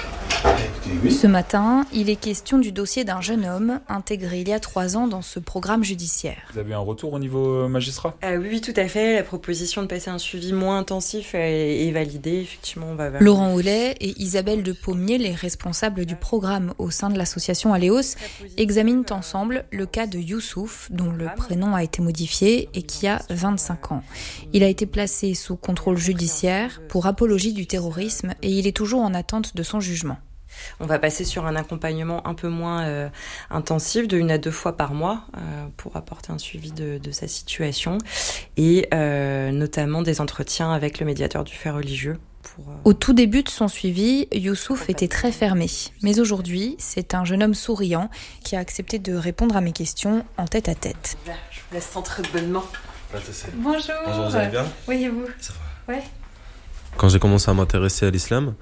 [SPEAKER 7] Ce matin, il est question du dossier d'un jeune homme intégré il y a 3 ans dans ce programme judiciaire.
[SPEAKER 8] Vous avez un retour au niveau magistrat ?
[SPEAKER 6] Oui, tout à fait. La proposition de passer un suivi moins intensif est validée. Effectivement, on va vers...
[SPEAKER 7] Laurent Hollet et Isabelle de Pommier, les responsables du programme au sein de l'association Aléos, examinent ensemble le cas de Youssouf, dont le prénom a été modifié et qui a 25 ans. Il a été placé sous contrôle judiciaire pour apologie du terrorisme et il est toujours en attente de son jugement.
[SPEAKER 6] On va passer sur un accompagnement un peu moins intensif, de 1 à 2 fois par mois, pour apporter un suivi de sa situation et notamment des entretiens avec le médiateur du fait religieux.
[SPEAKER 7] Au tout début de son suivi, Youssouf était très fermé. Mais aujourd'hui, c'est un jeune homme souriant qui a accepté de répondre à mes questions en tête à tête.
[SPEAKER 6] Je vous laisse entrer de bonnes mains.
[SPEAKER 7] Bonjour.
[SPEAKER 9] Bonjour, vous allez bien ?
[SPEAKER 7] Oui, et vous ?
[SPEAKER 9] Ça va.
[SPEAKER 7] Ouais.
[SPEAKER 9] Quand j'ai commencé à m'intéresser à l'islam,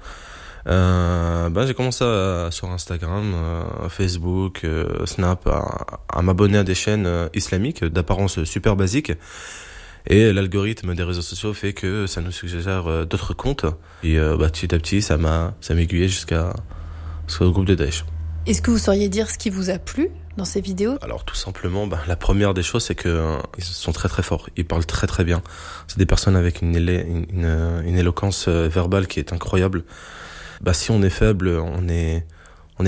[SPEAKER 9] j'ai commencé sur Instagram, Facebook, Snap à m'abonner à des chaînes islamiques d'apparence super basique. Et l'algorithme des réseaux sociaux fait que ça nous suggère d'autres comptes. Et petit à petit, ça m'aiguillait jusqu'au groupe de Daesh.
[SPEAKER 7] Est-ce que vous sauriez dire ce qui vous a plu dans ces vidéos ?
[SPEAKER 9] Alors tout simplement, la première des choses, c'est que ils sont très très forts. Ils parlent très très bien. C'est des personnes avec une éloquence verbale qui est incroyable. Si on est faible, on est